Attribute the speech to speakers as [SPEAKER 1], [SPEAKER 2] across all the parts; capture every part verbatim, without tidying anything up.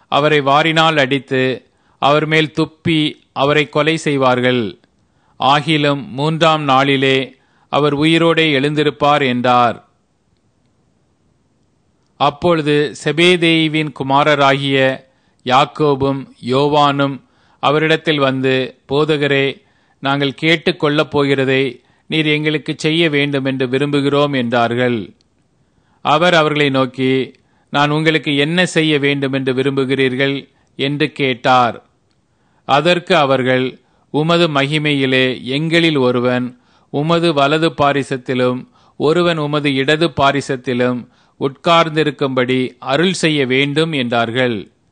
[SPEAKER 1] அவரை வாரினால் அடித்து அவர் மேல் துப்பி அவரை கொலை செய்வார்கள். ஆகிலும் மூன்றாம் நாளிலே அவர் உயிரோடே எழுந்திருப்பார் என்றார். அப்பொழுது செபேதேயுவின் குமாரராகிய யாக்கோபும் யோவானும் அவரிடத்தில் வந்து, போதகரே, நாங்கள் கேட்டுக் கொள்ளப் போகிறதை நீர் எங்களுக்கு செய்ய வேண்டும் என்று விரும்புகிறோம் என்றார்கள். அவர் அவர்களை நோக்கி, நான் உங்களுக்கு என்ன செய்ய வேண்டும் என்று விரும்புகிறீர்கள் என்று கேட்டார். அதற்கு அவர்கள், உமது மகிமையிலே எங்களில் ஒருவன் உமது வலது பாரிசத்திலும் ஒருவன் உமது இடது பாரிசத்திலும் உட்கார்ந்திருக்கும்படி அருள் செய்ய வேண்டும் என்றார்கள்.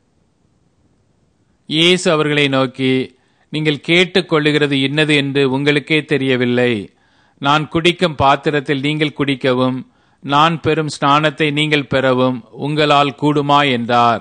[SPEAKER 1] இயேசு அவர்களை நோக்கி, நீங்கள் கேட்டுக் கொள்ளுகிறது இன்னது என்று உங்களுக்கே தெரியவில்லை. நான் குடிக்கும் பாத்திரத்தில் நீங்கள் குடிக்கவும் நான் பெறும் ஸ்நானத்தை நீங்கள் பெறவும் உங்களால் கூடுமா என்றார்.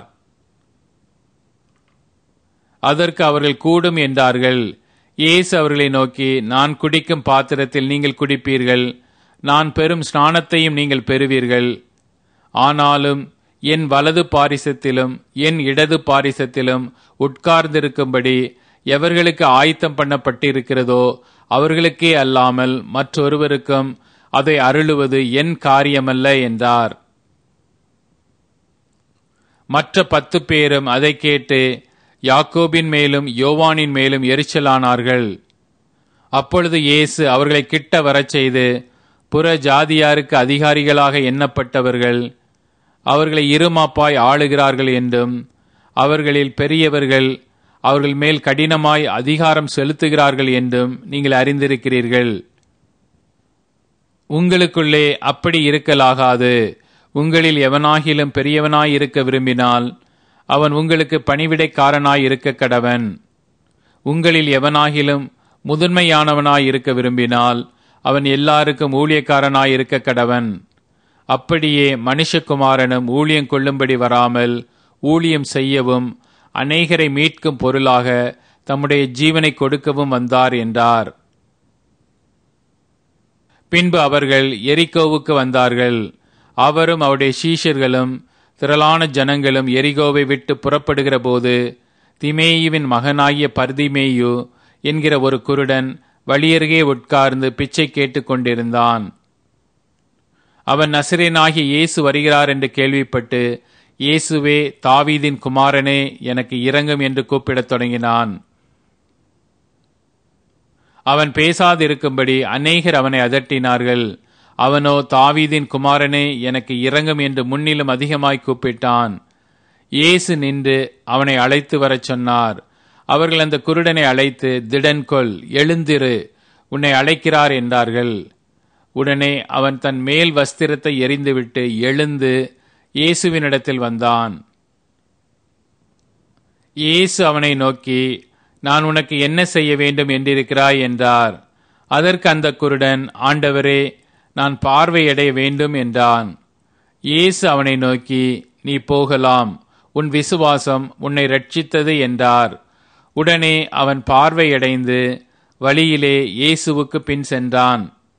[SPEAKER 1] அதற்கு அவர்கள் கூடும் என்றார்கள். இயேசு அவர்களை நோக்கி, நான் குடிக்கும் பாத்திரத்தில் நீங்கள் குடிப்பீர்கள், நான் பெறும் ஸ்நானத்தையும் நீங்கள் பெறுவீர்கள். ஆனாலும் என் வலது பாரிசத்திலும் என் இடது பாரிசத்திலும் உட்கார்ந்திருக்கும்படி எவர்களுக்கு ஆயத்தம் பண்ணப்பட்டிருக்கிறதோ அவர்களுக்கே அல்லாமல் மற்றொருவருக்கும் அதை அருளுவது என் காரியமல்ல என்றார். மற்ற பத்து பேரும் அதை கேட்டு யாக்கோபின் மேலும் யோவானின் மேலும் எரிச்சலானார்கள். அப்பொழுது இயேசு அவர்களை கிட்ட வரச் செய்து, புற ஜாதியாருக்கு அதிகாரிகளாக எண்ணப்பட்டவர்கள் அவர்களை இருமாப்பாய் ஆளுகிறார்கள் என்றும், அவர்களில் பெரியவர்கள் அவர்கள் மேல் கடினமாய் அதிகாரம் செலுத்துகிறார்கள் என்றும் நீங்கள் அறிந்திருக்கிறீர்கள். உங்களுக்குள்ளே அப்படி இருக்கலாகாது. உங்களில் எவனாகிலும் பெரியவனாய் இருக்க விரும்பினால் அவன் உங்களுக்கு பணிவிடைக்காரனாய் இருக்க கடவன். உங்களில் எவனாகிலும் முதன்மையானவனாய் இருக்க விரும்பினால் அவன் எல்லாருக்கும் ஊழியக்காரனாய் இருக்க கடவன். அப்படியே மனுஷகுமாரனும் ஊழியம் கொள்ளும்படி வராமல் ஊழியம் செய்யவும் அநேகரை மீட்கும் பொருளாக தம்முடைய ஜீவனை கொடுக்கவும் வந்தார் என்றார். பின்பு அவர்கள் எரிகோவுக்கு வந்தார்கள். அவரும் அவருடைய சீஷர்களும் திரளான ஜனங்களும் எரிகோவை விட்டு புறப்படுகிற போது, திமேயுவின் மகனாகிய பர்திமேயு என்கிற ஒரு குருடன் வழியருகே உட்கார்ந்து பிச்சை கேட்டுக் கொண்டிருந்தான். அவன் நசரேயனாகிய இயேசு வருகிறார் என்று கேள்விப்பட்டு, இயேசுவே, தாவீதின் குமாரனே, எனக்கு இரங்கும் என்று கூப்பிடத் தொடங்கினான். அவன் பேசாதிருக்கும்படி அநேகர் அவனை அதட்டினார்கள். அவனோ, தாவீதின் குமாரனே, எனக்கு இரங்கும் என்று முன்னிலும் அதிகமாய் கூப்பிட்டான். இயேசு நின்று அவனை அழைத்து வரச் சொன்னார். அவர்கள் அந்த குருடனை அழைத்து, திடன்கொள், எழுந்திரு, உன்னை அழைக்கிறார் என்றார்கள். உடனே அவன் தன் மேல் வஸ்திரத்தை எறிந்துவிட்டு எழுந்து இயேசுவினிடத்தில் வந்தான். இயேசு அவனை நோக்கி, நான் உனக்கு என்ன செய்ய வேண்டும் என்றிருக்கிறாய் என்றார். அதற்கு அந்த குருடன், ஆண்டவரே, நான் பார்வையடைய வேண்டும் என்றான். இயேசு அவனை நோக்கி, நீ போகலாம், உன் விசுவாசம் உன்னை ரட்சித்தது என்றார். உடனே அவன் பார்வையடைந்து வழியிலே இயேசுவுக்கு பின் சென்றான்.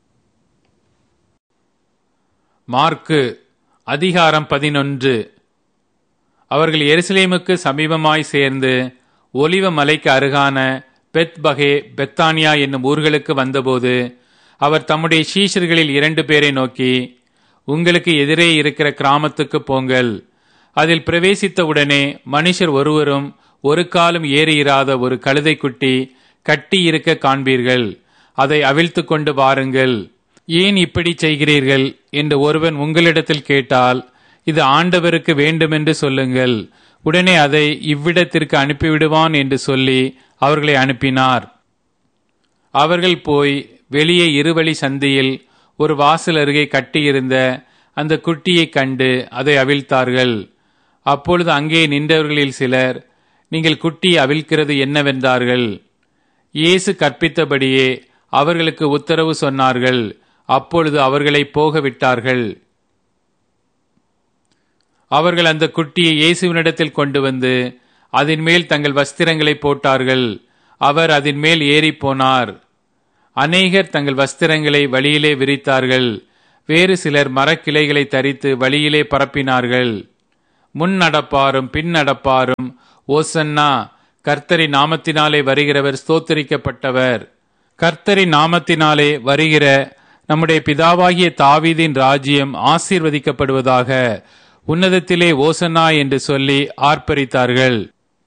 [SPEAKER 1] மார்க்கு அதிகாரம் பதினொன்று. அவர்கள் எருசலேமுக்கு சமீபமாய் சேர்ந்து ஒலிவ மலைக்கு அருகான பெத்பகே, பெத்தானியா என்னும் ஊர்களுக்கு வந்தபோது அவர் தம்முடைய சீஷர்களில் இரண்டு பேரை நோக்கி, உங்களுக்கு எதிரே இருக்கிற கிராமத்துக்கு போங்கள். அதில் பிரவேசித்தவுடனே மனுஷர் ஒருவரும் ஒரு காலம் ஏறியிராத ஒரு கழுதை குட்டி கட்டி இருக்க காண்பீர்கள். அதை அவிழ்த்து கொண்டு வாருங்கள். ஏன் இப்படி செய்கிறீர்கள் என்று ஒருவன் உங்களிடத்தில் கேட்டால், இது ஆண்டவருக்கு வேண்டுமென்று சொல்லுங்கள். உடனே அதை இவ்விடத்திற்கு அனுப்பிவிடுவான் என்று சொல்லி அவர்களை அனுப்பினார். அவர்கள் போய் வெளியே இருவழி சந்தியில் ஒரு வாசல் அருகே கட்டியிருந்த அந்த குட்டியை கண்டு அதை அவிழ்த்தார்கள். அப்பொழுது அங்கே நின்றவர்களில் சிலர், நீங்கள் குட்டியை அவிழ்க்கிறது என்னவென்றார்கள். இயேசு கற்பித்தபடியே அவர்களுக்கு உத்தரவு சொன்னார்கள். அப்பொழுது அவர்களை போக விட்டார்கள். அவர்கள் அந்த குட்டியை இயேசுவினிடத்தில் கொண்டு வந்து அதன் மேல் தங்கள் வஸ்திரங்களை போட்டார்கள். அவர் அதன் மேல் ஏறி போனார். அநேகர் தங்கள் வஸ்திரங்களை வழியிலே விரித்தார்கள். வேறு சிலர் மரக்கிளைகளை தரித்து வழியிலே பரப்பினார்கள். முன் நடப்பாரும் பின் நடப்பாரும் ஓசன்னா, கர்த்தரின் நாமத்தினாலே வருகிறவர் ஸ்தோத்திரிக்கப்பட்டவர். கர்த்தரின் நாமத்தினாலே வருகிற நம்முடைய பிதாவாகிய தாவீதின் ராஜ்யம் ஆசீர்வதிக்கப்படுவதாக, உன்னதத்திலே ஓசன்னா என்று சொல்லி ஆர்ப்பரித்தார்கள்.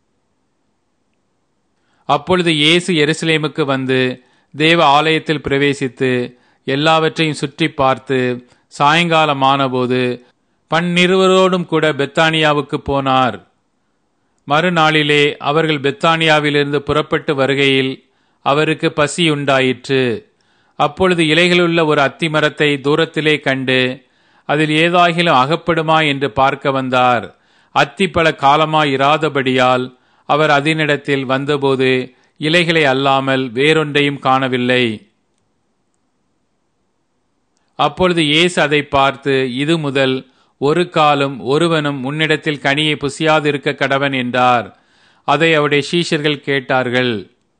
[SPEAKER 1] அப்பொழுது இயேசு எருசலேமுக்கு வந்து தேவ ஆலயத்தில் பிரவேசித்து எல்லாவற்றையும் சுற்றி பார்த்து சாயங்காலமானபோது பன்னிருவரோடும் கூட பெத்தானியாவுக்கு போனார். மறுநாளிலே அவர்கள் பெத்தானியாவிலிருந்து புறப்பட்டு வருகையில் அவருக்கு பசி உண்டாயிற்று. அப்பொழுது இலைகளுள்ள ஒரு அத்திமரத்தை தூரத்திலே கண்டு அதில் ஏதாகிலும் அகப்படுமா என்று பார்க்க வந்தார். அத்தி பல காலமாய் இராதபடியால் அவர் அதனிடத்தில் வந்தபோது இலைகளை அல்லாமல் வேறொன்றையும் காணவில்லை. அப்பொழுது இயேசு அதை பார்த்து, இது முதல் ஒரு காலும் ஒருவனும் உன்னிடத்தில் கனியை புசியாதிருக்க கடவன் என்றார். அதை அவருடைய சீஷர்கள் கேட்டார்கள்.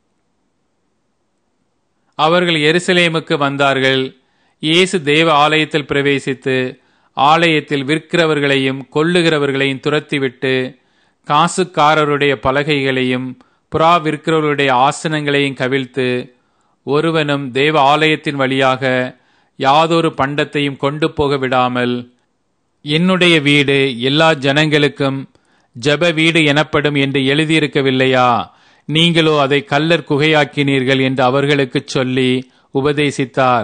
[SPEAKER 1] அவர்கள் எருசலேமுக்கு வந்தார்கள். இயேசு தேவ ஆலயத்தில் பிரவேசித்து ஆலயத்தில் விற்கிறவர்களையும் கொள்ளுகிறவர்களையும் துரத்திவிட்டு காசுக்காரருடைய பலகைகளையும் புறா விற்கிறவர்களுடைய ஆசனங்களையும் கவிழ்த்து, ஒருவனும் தேவ ஆலயத்தின் வழியாக யாதொரு பண்டத்தையும் கொண்டு போக விடாமல், என்னுடைய வீடு எல்லா ஜனங்களுக்கும் ஜெப வீடு எனப்படும் என்று எழுதியிருக்கவில்லையா? நீங்களோ அதை கல்லர் குகையாக்கினீர்கள் என்று அவர்களுக்கு சொல்லி உபதேசித்தார்.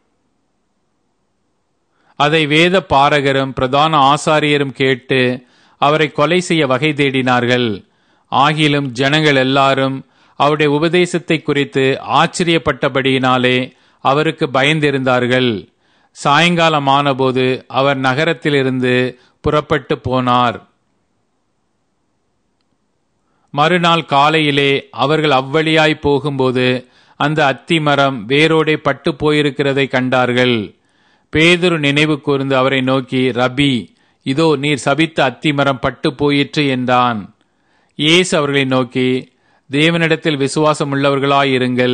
[SPEAKER 1] அதை வேத பாரகரும் பிரதான ஆசாரியரும் கேட்டு அவரை கொலை செய்ய வகை தேடினார்கள். ஆகிலும் ஜனங்கள் எல்லாரும் அவருடைய உபதேசத்தை குறித்து ஆச்சரியப்பட்டபடியினாலே அவருக்கு பயந்திருந்தார்கள். சாயங்காலமானபோது அவர் நகரத்திலிருந்து புறப்பட்டு போனார். மறுநாள் காலையிலே அவர்கள் அவ்வழியாய் போகும்போது அந்த அத்தி மரம் வேரோடே பட்டு போயிருக்கிறதை கண்டார்கள். பேதுரு நினைவு கூர்ந்து அவரை நோக்கி, ரபி, இதோ நீர் சபித்த அத்தி மரம் பட்டு போயிற்று என்றான். இயேசு அவர்களை நோக்கி, தேவனிடத்தில் விசுவாசம் உள்ளவர்களாயிருங்கள்.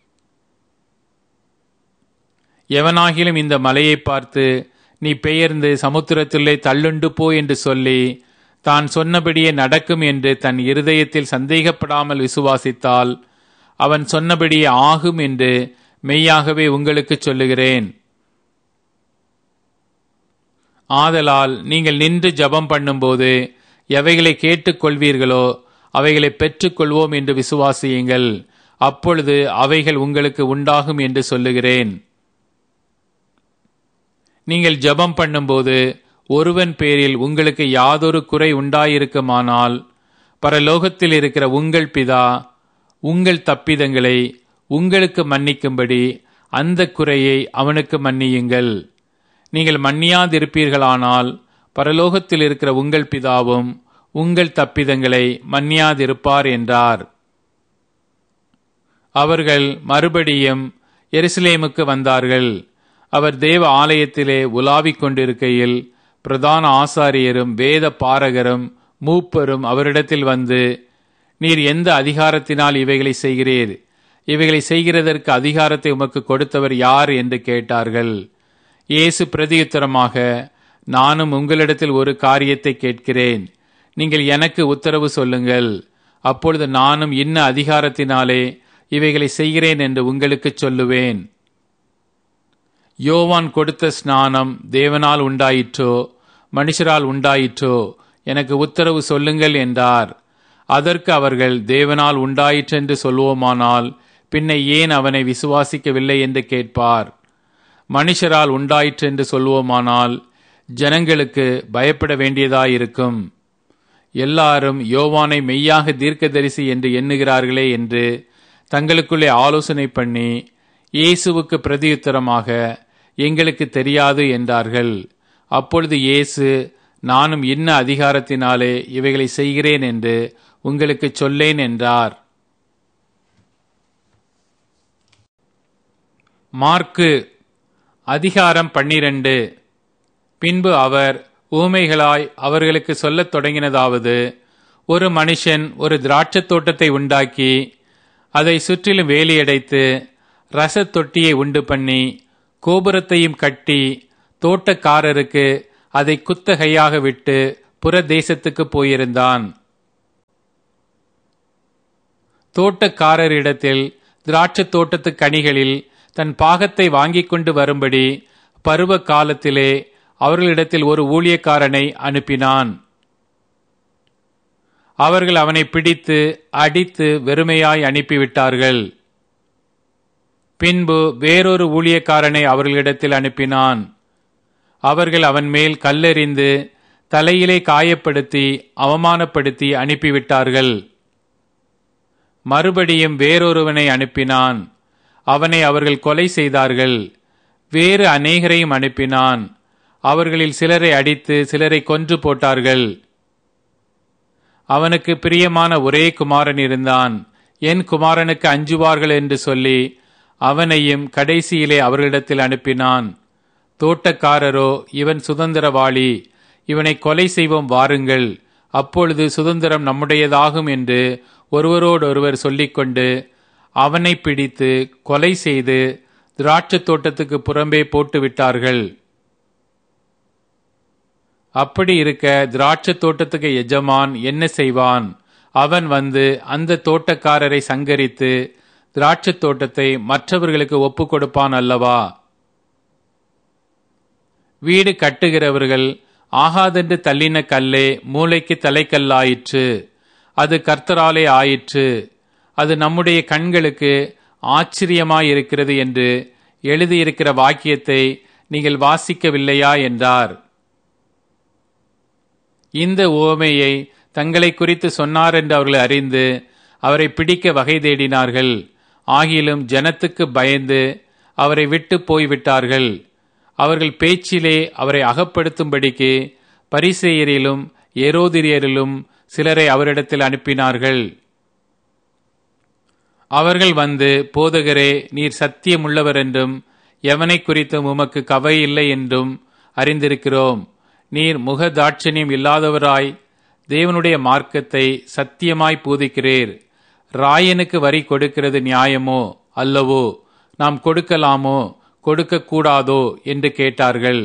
[SPEAKER 1] எவனாகிலும் இந்த மலையை பார்த்து, நீ பெயர்ந்து சமுத்திரத்திலே தள்ளுண்டு போ என்று சொல்லி தான் சொன்னபடியே நடக்கும் என்று தன் இருதயத்தில் சந்தேகப்படாமல் விசுவாசித்தால் அவன் சொன்னபடியே ஆகும் என்று மெய்யாகவே உங்களுக்கு சொல்லுகிறேன். ஆதலால் நீங்கள் நின்று ஜெபம் பண்ணும்போது எவைகளை கேட்டுக்கொள்வீர்களோ அவைகளை பெற்றுக்கொள்வோம் என்று விசுவாசியுங்கள். அப்பொழுது அவைகள் உங்களுக்கு உண்டாகும் என்று சொல்லுகிறேன். நீங்கள் ஜெபம் பண்ணும்போது ஒருவன் பேரில் உங்களுக்கு யாதொரு குறை உண்டாயிருக்குமானால், பரலோகத்தில் இருக்கிற உங்கள் பிதா உங்கள் தப்பிதங்களை உங்களுக்கு மன்னிக்கும்படி அந்த குறையை அவனுக்கு மன்னியுங்கள். நீங்கள் மன்னியாதிருப்பீர்களானால் பரலோகத்தில் இருக்கிற உங்கள் பிதாவும் உங்கள் தப்பிதங்களை மன்னியாதிருப்பார் என்றார். அவர்கள் மறுபடியும் எருசலேமுக்கு வந்தார்கள். அவர் தேவ ஆலயத்திலே உலாவிக் கொண்டிருக்கையில் பிரதான ஆசாரியரும் வேத பாரகரும் மூப்பரும் அவரிடத்தில் வந்து, நீர் எந்த அதிகாரத்தினால் இவைகளை செய்கிறீர்? இவைகளை செய்கிறதற்கு அதிகாரத்தை உமக்கு கொடுத்தவர் யார் என்று கேட்டார்கள். இயேசு பிரதியுத்தரமாக, நானும் உங்களிடத்தில் ஒரு காரியத்தை கேட்கிறேன். நீங்கள் எனக்கு உத்தரவு சொல்லுங்கள். அப்பொழுது நானும் இன்ன அதிகாரத்தினாலே இவைகளை செய்கிறேன் என்று உங்களுக்கு சொல்லுவேன். யோவான் கொடுத்த ஸ்நானம் தேவனால் உண்டாயிற்றோ மனுஷரால் உண்டாயிற்றோ? எனக்கு உத்தரவு சொல்லுங்கள் என்றார். அதற்கு அவர்கள், தேவனால் உண்டாயிற்றென்று சொல்வோமானால் பின்ன ஏன் அவனை விசுவாசிக்கவில்லை என்று கேட்பார். மனுஷரால் உண்டாயிற்றென்று சொல்வோமானால் ஜனங்களுக்கு பயப்பட வேண்டியதாயிருக்கும். எல்லாரும் யோவானை மெய்யாக தீர்க்கதரிசி என்று எண்ணுகிறார்களே என்று தங்களுக்குள்ளே ஆலோசனை பண்ணி இயேசுவுக்கு பிரதியுத்தரமாக, எங்களுக்கு தெரியாது என்றார்கள். அப்பொழுது இயேசு, நானும் இன்ன அதிகாரத்தினாலே இவைகளை செய்கிறேன் என்று உங்களுக்கு சொல்லேன் என்றார். மார்க்கு அதிகாரம் பன்னிரண்டு. பின்பு அவர் ஊமைகளாய் அவர்களுக்கு சொல்லத் தொடங்கினதாவது, ஒரு மனுஷன் ஒரு திராட்சத் தோட்டத்தை உண்டாக்கி அதை சுற்றிலும் வேலியடைத்து ரசத் தொட்டியை உண்டு பண்ணி கோபுரத்தையும் கட்டி தோட்டக்காரருக்கு அதை குத்தகையாக விட்டு புற தேசத்துக்கு போயிருந்தான். தோட்டக்காரரிடத்தில் திராட்சை தோட்டத்து கனிகளில் தன் பாகத்தை வாங்கிக் கொண்டு வரும்படி பருவ காலத்திலே அவர்களிடத்தில் ஒரு ஊழியக்காரனை அனுப்பினான். அவர்கள் அவனை பிடித்து அடித்து வெறுமையாய் அனுப்பிவிட்டார்கள். பின்பு வேறொரு ஊழியக்காரனை அவர்களிடத்தில் அனுப்பினான். அவர்கள் அவன் மேல் கல்லெறிந்து தலையிலே காயப்படுத்தி அவமானப்படுத்தி அனுப்பிவிட்டார்கள். மறுபடியும் வேறொருவனை அனுப்பினான். அவனை அவர்கள் கொலை செய்தார்கள். வேறு அநேகரையும் அனுப்பினான். அவர்களில் சிலரை அடித்து சிலரை கொன்று போட்டார்கள். அவனுக்கு பிரியமான ஒரே குமாரன் இருந்தான். என் குமாரனுக்கு அஞ்சுவார்கள் என்று சொல்லி அவனையும் கடைசியிலே அவர்களிடத்தில் அனுப்பினான். தோட்டக்காரரோ, இவன் சுதந்திரவாளி, இவனை கொலை செய்வோம் வாருங்கள், அப்பொழுது சுதந்திரம் நம்முடையதாகும் என்று ஒருவரோடொருவர் சொல்லிக்கொண்டு அவனை பிடித்து கொலை செய்து திராட்சை தோட்டத்துக்கு புறம்பே போட்டுவிட்டார்கள். அப்படி இருக்க திராட்சை தோட்டத்துக்கு எஜமான் என்ன செய்வான்? அவன் வந்து அந்த தோட்டக்காரரை சங்கரித்து திராட்சை தோட்டத்தை மற்றவர்களுக்கு ஒப்பு கொடுப்பான் அல்லவா? வீடு கட்டுகிறவர்கள் ஆகாதென்று தள்ளின கல்லே மூளைக்கு தலைக்கல்லாயிற்று, அது கர்த்தராலே ஆயிற்று, அது நம்முடைய கண்களுக்கு ஆச்சரியமாயிருக்கிறது என்று எழுதியிருக்கிற வாக்கியத்தை நீங்கள் வாசிக்கவில்லையா என்றார். இந்த உவமையை தங்களை குறித்து சொன்னார் என்று அவர்கள் அறிந்து அவரை பிடிக்க வகை தேடினார்கள். ஆகிலும் ஜனத்துக்கு பயந்து அவரை விட்டு போய்விட்டார்கள். அவர்கள் பேச்சிலே அவரை அகப்படுத்தும்படிக்கு பரிசேயரிலும் ஏரோதிரியரிலும் சிலரை அவரிடத்தில் அனுப்பினார்கள். அவர்கள் வந்து, போதகரே, நீர் சத்தியமுள்ளவர் என்றும் எவனை குறித்தும் உமக்கு கவை இல்லை என்றும் அறிந்திருக்கிறோம். நீர் முக தாட்சணியம் இல்லாதவராய் தேவனுடைய மார்க்கத்தை சத்தியமாய் பூதிக்கிறீர். ராயனுக்கு வரி கொடுக்கிறது நியாயமோ அல்லவோ? நாம் கொடுக்கலாமோ கொடுக்க கூடாதோ என்று கேட்டார்கள்.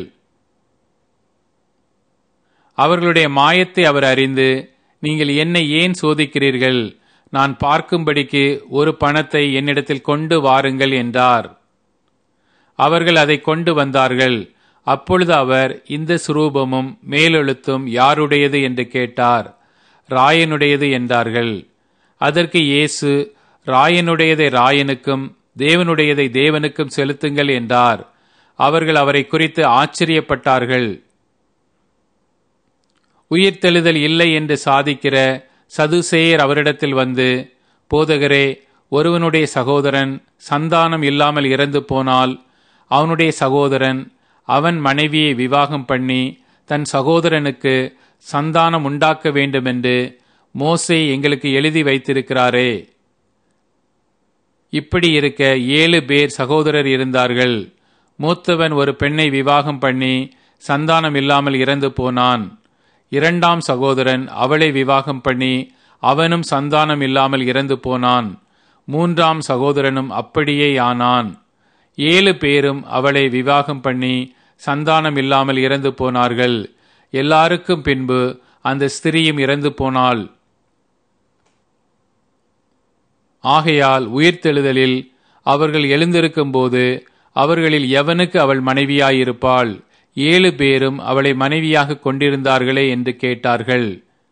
[SPEAKER 1] அவர்களுடைய மாயத்தை அவர் அறிந்து, நீங்கள் என்னை ஏன் சோதிக்கிறீர்கள்? நான் பார்க்கும்படிக்கு ஒரு பணத்தை என்னிடத்தில் கொண்டு வாருங்கள் என்றார். அவர்கள் அதை கொண்டு வந்தார்கள். அப்பொழுது அவர், இந்த சுரூபமும் மேலெழுத்தும் யாருடையது என்று கேட்டார். ராயனுடையது என்றார்கள். அதற்கு இயேசு, ராயனுடையதை ராயனுக்கும் தேவனுடையதை தேவனுக்கும் செலுத்துங்கள் என்றார். அவர்கள் அவரை குறித்து ஆச்சரியப்பட்டார்கள். உயிர்த்தெழுதல் இல்லை என்று சாதிக்கிற சதுசேயர் அவரிடத்தில் வந்து, போதகரே, ஒருவனுடைய சகோதரன் சந்தானம் இல்லாமல் இறந்து போனால் அவனுடைய சகோதரன் அவன் மனைவியை விவாகம் பண்ணி தன் சகோதரனுக்கு சந்தானம் உண்டாக்க வேண்டுமென்று மோசே எங்களுக்கு எழுதி வைத்திருக்கிறாரே. இப்படி இருக்க ஏழு பேர் சகோதரர் இருந்தார்கள். மூத்தவன் ஒரு பெண்ணை விவாகம் பண்ணி சந்தானம் இல்லாமல் இறந்து போனான். இரண்டாம் சகோதரன் அவளை விவாகம் பண்ணி அவனும் சந்தானம் இல்லாமல் இறந்து போனான். மூன்றாம் சகோதரனும் அப்படியே ஆனான். ஏழு பேரும் அவளை விவாகம் பண்ணி சந்தானம் இல்லாமல் இறந்து போனார்கள். எல்லாருக்கும் பின்பு அந்த ஸ்திரீயும் இறந்து போனாள். ஆகையால் உயிர்த்தெழுதலில் அவர்கள் எழுந்திருக்கும் போது அவர்களில் எவனுக்கு அவள் மனைவியாயிருப்பாள்? ஏழு பேரும் அவளை மனைவியாக கொண்டிருந்தார்களே என்று கேட்டார்கள்.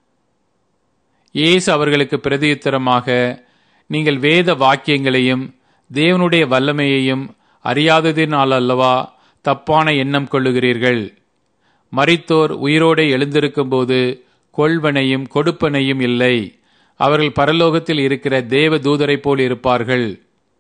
[SPEAKER 1] இயேசு அவர்களுக்கு பிரதியுத்தரமாக, நீங்கள் வேத வாக்கியங்களையும் தேவனுடைய வல்லமையையும் அறியாததினால் அல்லவா தப்பான எண்ணம் கொள்ளுகிறீர்கள். மரித்தோர் உயிரோடு எழுந்திருக்கும் போது கொள்வனையும் கொடுப்பனையும் இல்லை. அவர்கள் பரலோகத்தில் இருக்கிற தேவ தூதரை போல் இருப்பார்கள்.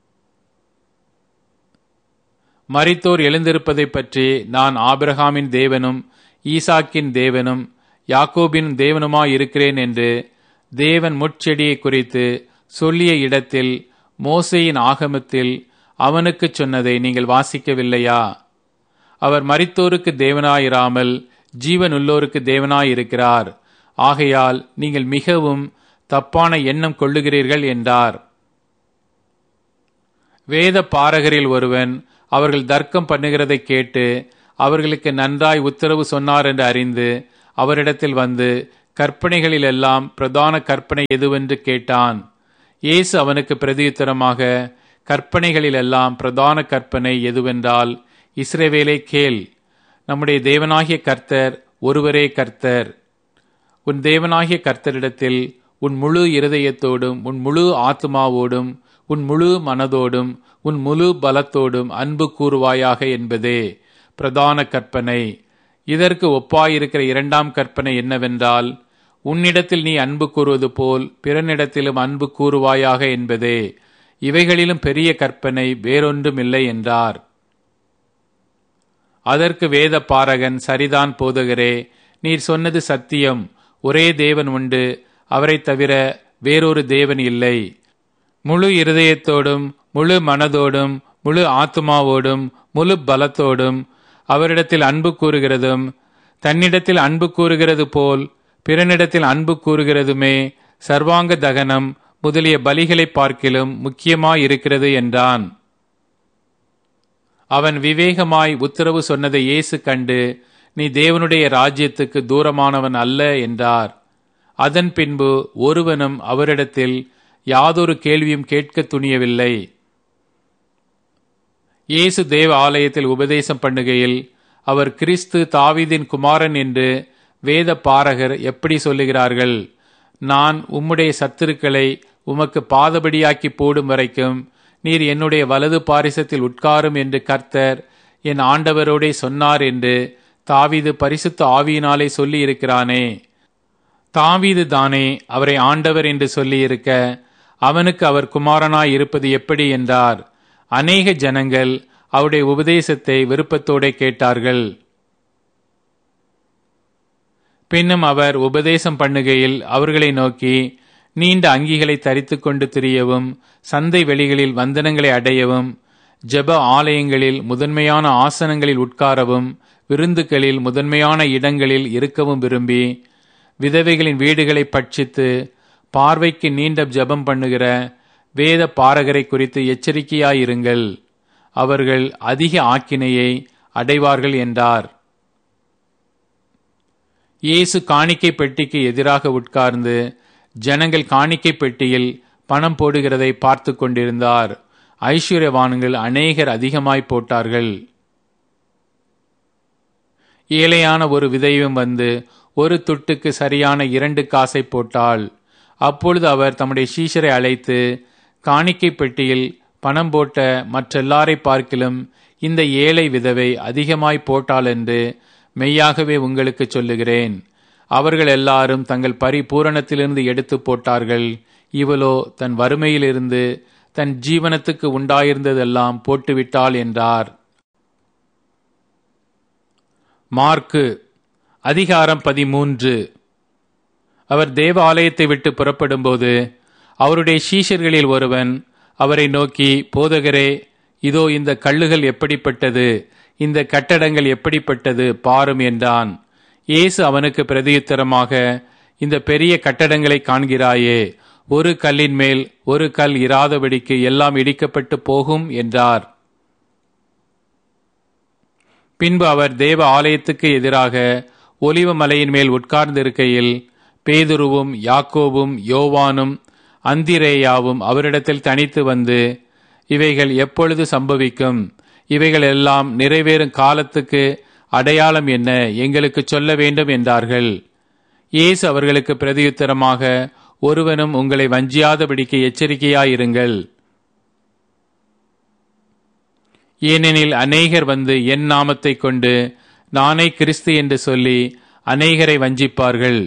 [SPEAKER 1] மரித்தோர் எழுந்திருப்பதை பற்றி நான் ஆபிரகாமின் தேவனும் ஈசாக்கின் தேவனும் யாக்கோபின் தேவனுமாய் இருக்கிறேன் என்று தேவன் முட்செடியை குறித்து சொல்லிய இடத்தில் மோசேயின் ஆகமத்தில் அவனுக்கு சொன்னதை நீங்கள் வாசிக்கவில்லையா? அவர் மரித்தோருக்கு தேவனாயிராமல் ஜீவனுள்ளோருக்கு தேவனாயிருக்கிறார். ஆகையால் நீங்கள் மிகவும் தப்பான எண்ணம் கொள்ளுகிறீர்கள் என்றார். வேத பாரகரில் ஒருவன் அவர்கள் தர்க்கம் பண்ணுகிறதை கேட்டு அவர்களுக்கு நன்றாய் உத்தரவு சொன்னார் என்று அறிந்து அவரிடத்தில் வந்து, கற்பனைகளிலெல்லாம் பிரதான கற்பனை எதுவென்று கேட்டான். இயேசு அவனுக்கு பிரதியுத்தரமாக, கற்பனைகளிலெல்லாம் பிரதான கற்பனை எதுவென்றால், இஸ்ரவேலே கேள், நம்முடைய தேவனாகிய கர்த்தர் ஒருவரே கர்த்தர். உன் தேவனாகிய கர்த்தரிடத்தில் உன் முழு இருதயத்தோடும் உன் முழு ஆத்மாவோடும் உன் முழு மனதோடும் உன் முழு பலத்தோடும் அன்பு கூறுவாயாக என்பதே பிரதான கற்பனை. இதற்கு ஒப்பாயிருக்கிற இரண்டாம் கற்பனை என்னவென்றால், உன்னிடத்தில் நீ அன்பு கூறுவது போல் பிறனிடத்திலும் அன்பு கூறுவாயாக என்பதே. இவைகளிலும் பெரிய கற்பனை வேறொன்றும் இல்லை என்றார். அதற்கு வேத பாரகன், சரிதான் போதகரே, நீர் சொன்னது சத்தியம். ஒரே தேவன் உண்டு, அவரை தவிர வேறொரு தேவன் இல்லை. முழு இருதயத்தோடும் முழு மனதோடும் முழு ஆத்மாவோடும் முழு பலத்தோடும் அவரிடத்தில் அன்பு கூறுகிறதும், தன்னிடத்தில் அன்பு கூறுகிறது போல் பிறனிடத்தில் அன்பு கூறுகிறதுமே சர்வாங்க தகனம் முதலிய பலிகளை பார்க்கிலும் முக்கியமாயிருக்கிறது என்றான். அவன் விவேகமாய் உத்தரவு சொன்னதை இயேசு கண்டு, நீ தேவனுடைய ராஜ்யத்துக்கு தூரமானவன் அல்ல என்றார். அதன் பின்பு ஒருவனும் அவரிடத்தில் யாதொரு கேள்வியும் கேட்க துணியவில்லை. இயேசு தேவ ஆலயத்தில் உபதேசம் பண்ணுகையில், அவர் கிறிஸ்து தாவீதின் குமாரன் என்று வேத பாரகர் எப்படி சொல்லுகிறார்கள்? நான் உம்முடைய சத்துருக்களை உமக்கு பாதபடியாக்கி போடும் வரைக்கும் நீர் என்னுடைய வலது பாரிசத்தில் உட்காரும் என்று கர்த்தர் என் ஆண்டவரோடே சொன்னார் என்று தாவீது பரிசுத்த ஆவியினாலே சொல்லி இருக்கிறானே. தாவீது தானே அவரை ஆண்டவர் என்று சொல்லி இருக்க, அவனுக்கு அவர் குமாரனாய் இருப்பது எப்படி என்றார். அநேக ஜனங்கள் அவருடைய உபதேசத்தை விருப்பத்தோടെ கேட்டார்கள். பின்னும் அவர் உபதேசம் பண்ணுகையில் அவர்களை நோக்கி, நீண்ட அங்கிகளை தரித்து கொண்டு திரியவும், சந்தை வெளிகளில் வந்தனங்களை அடையவும், ஜெப ஆலயங்களில் முதன்மையான ஆசனங்களில் உட்காரவும், விருந்துகளில் முதன்மையான இடங்களில் இருக்கவும் விரும்பி, விதவைகளின் வீடுகளை பட்சித்து பார்வைக்கு நீண்ட ஜெபம் பண்ணுகிற வேத பாரகரை குறித்து எச்சரிக்கையாயிருங்கள். அவர்கள் அதிக ஆக்கினையை அடைவார்கள் என்றார். இயேசு காணிக்கை பெட்டிக்கு எதிராக உட்கார்ந்து ஜனங்கள் காணிக்கை பெட்டியில் பணம் போடுகிறதை பார்த்து கொண்டிருந்தார். ஐஸ்வர்யவான்கள் அநேகர் அதிகமாய் போட்டார்கள். ஏழையான ஒரு விதவையும் வந்து ஒரு துட்டுக்கு சரியான இரண்டு காசை போட்டாள். அப்பொழுது அவர் தம்முடைய சீஷரை அழைத்து, காணிக்கை பெட்டியில் பணம் போட்ட மற்றெல்லாரை பார்க்கிலும் இந்த ஏழை விதவை அதிகமாய் போட்டாள் என்று மெய்யாகவே உங்களுக்கு சொல்லுகிறேன். அவர்கள் எல்லாரும் தங்கள் பரிபூரணத்திலிருந்து எடுத்து போட்டார்கள். இவளோ தன் வறுமையிலிருந்து தன் ஜீவனத்துக்கு உண்டாயிருந்ததெல்லாம் போட்டுவிட்டாள் என்றார். மார்க்கு அதிகாரம் பதிமூன்று. அவர் தேவ ஆலயத்தை விட்டு புறப்படும்போது அவருடைய சீஷர்களில் ஒருவன் அவரை நோக்கி, போதகரே, இதோ இந்த கல்லுகள் எப்படிப்பட்டது, இந்த கட்டடங்கள் எப்படிப்பட்டது பாரும் என்றான். இயேசு அவனுக்கு பிரதியுத்தரமாக, இந்த பெரிய கட்டடங்களை காண்கிறாயே, ஒரு கல்லின் மேல் ஒரு கல் இராதபடிக்கு எல்லாம் இடிக்கப்பட்டு போகும் என்றார். பின்பு அவர் தேவ ஆலயத்துக்கு எதிராக ஒலிவ மலையின் மேல் உட்கார்ந்திருக்கையில் பேதுருவும் யாக்கோபும் யோவானும் அந்திரேயாவும் அவரிடத்தில் தனித்து வந்து, இவைகள் எப்பொழுது சம்பவிக்கும்? இவைகள் எல்லாம் நிறைவேறும் காலத்துக்கு அடையாளம் என்ன? எங்களுக்கு சொல்ல வேண்டும் என்றார்கள். இயேசு அவர்களுக்கு பிரதியுத்தரமாக, ஒருவனும் உங்களை வஞ்சியாதபடிக்கு எச்சரிக்கையாயிருங்கள். ஏனெனில் அநேகர் வந்து என் நாமத்தை கொண்டு நானே கிறிஸ்து என்று சொல்லி அநேகரை வஞ்சிப்பார்கள்.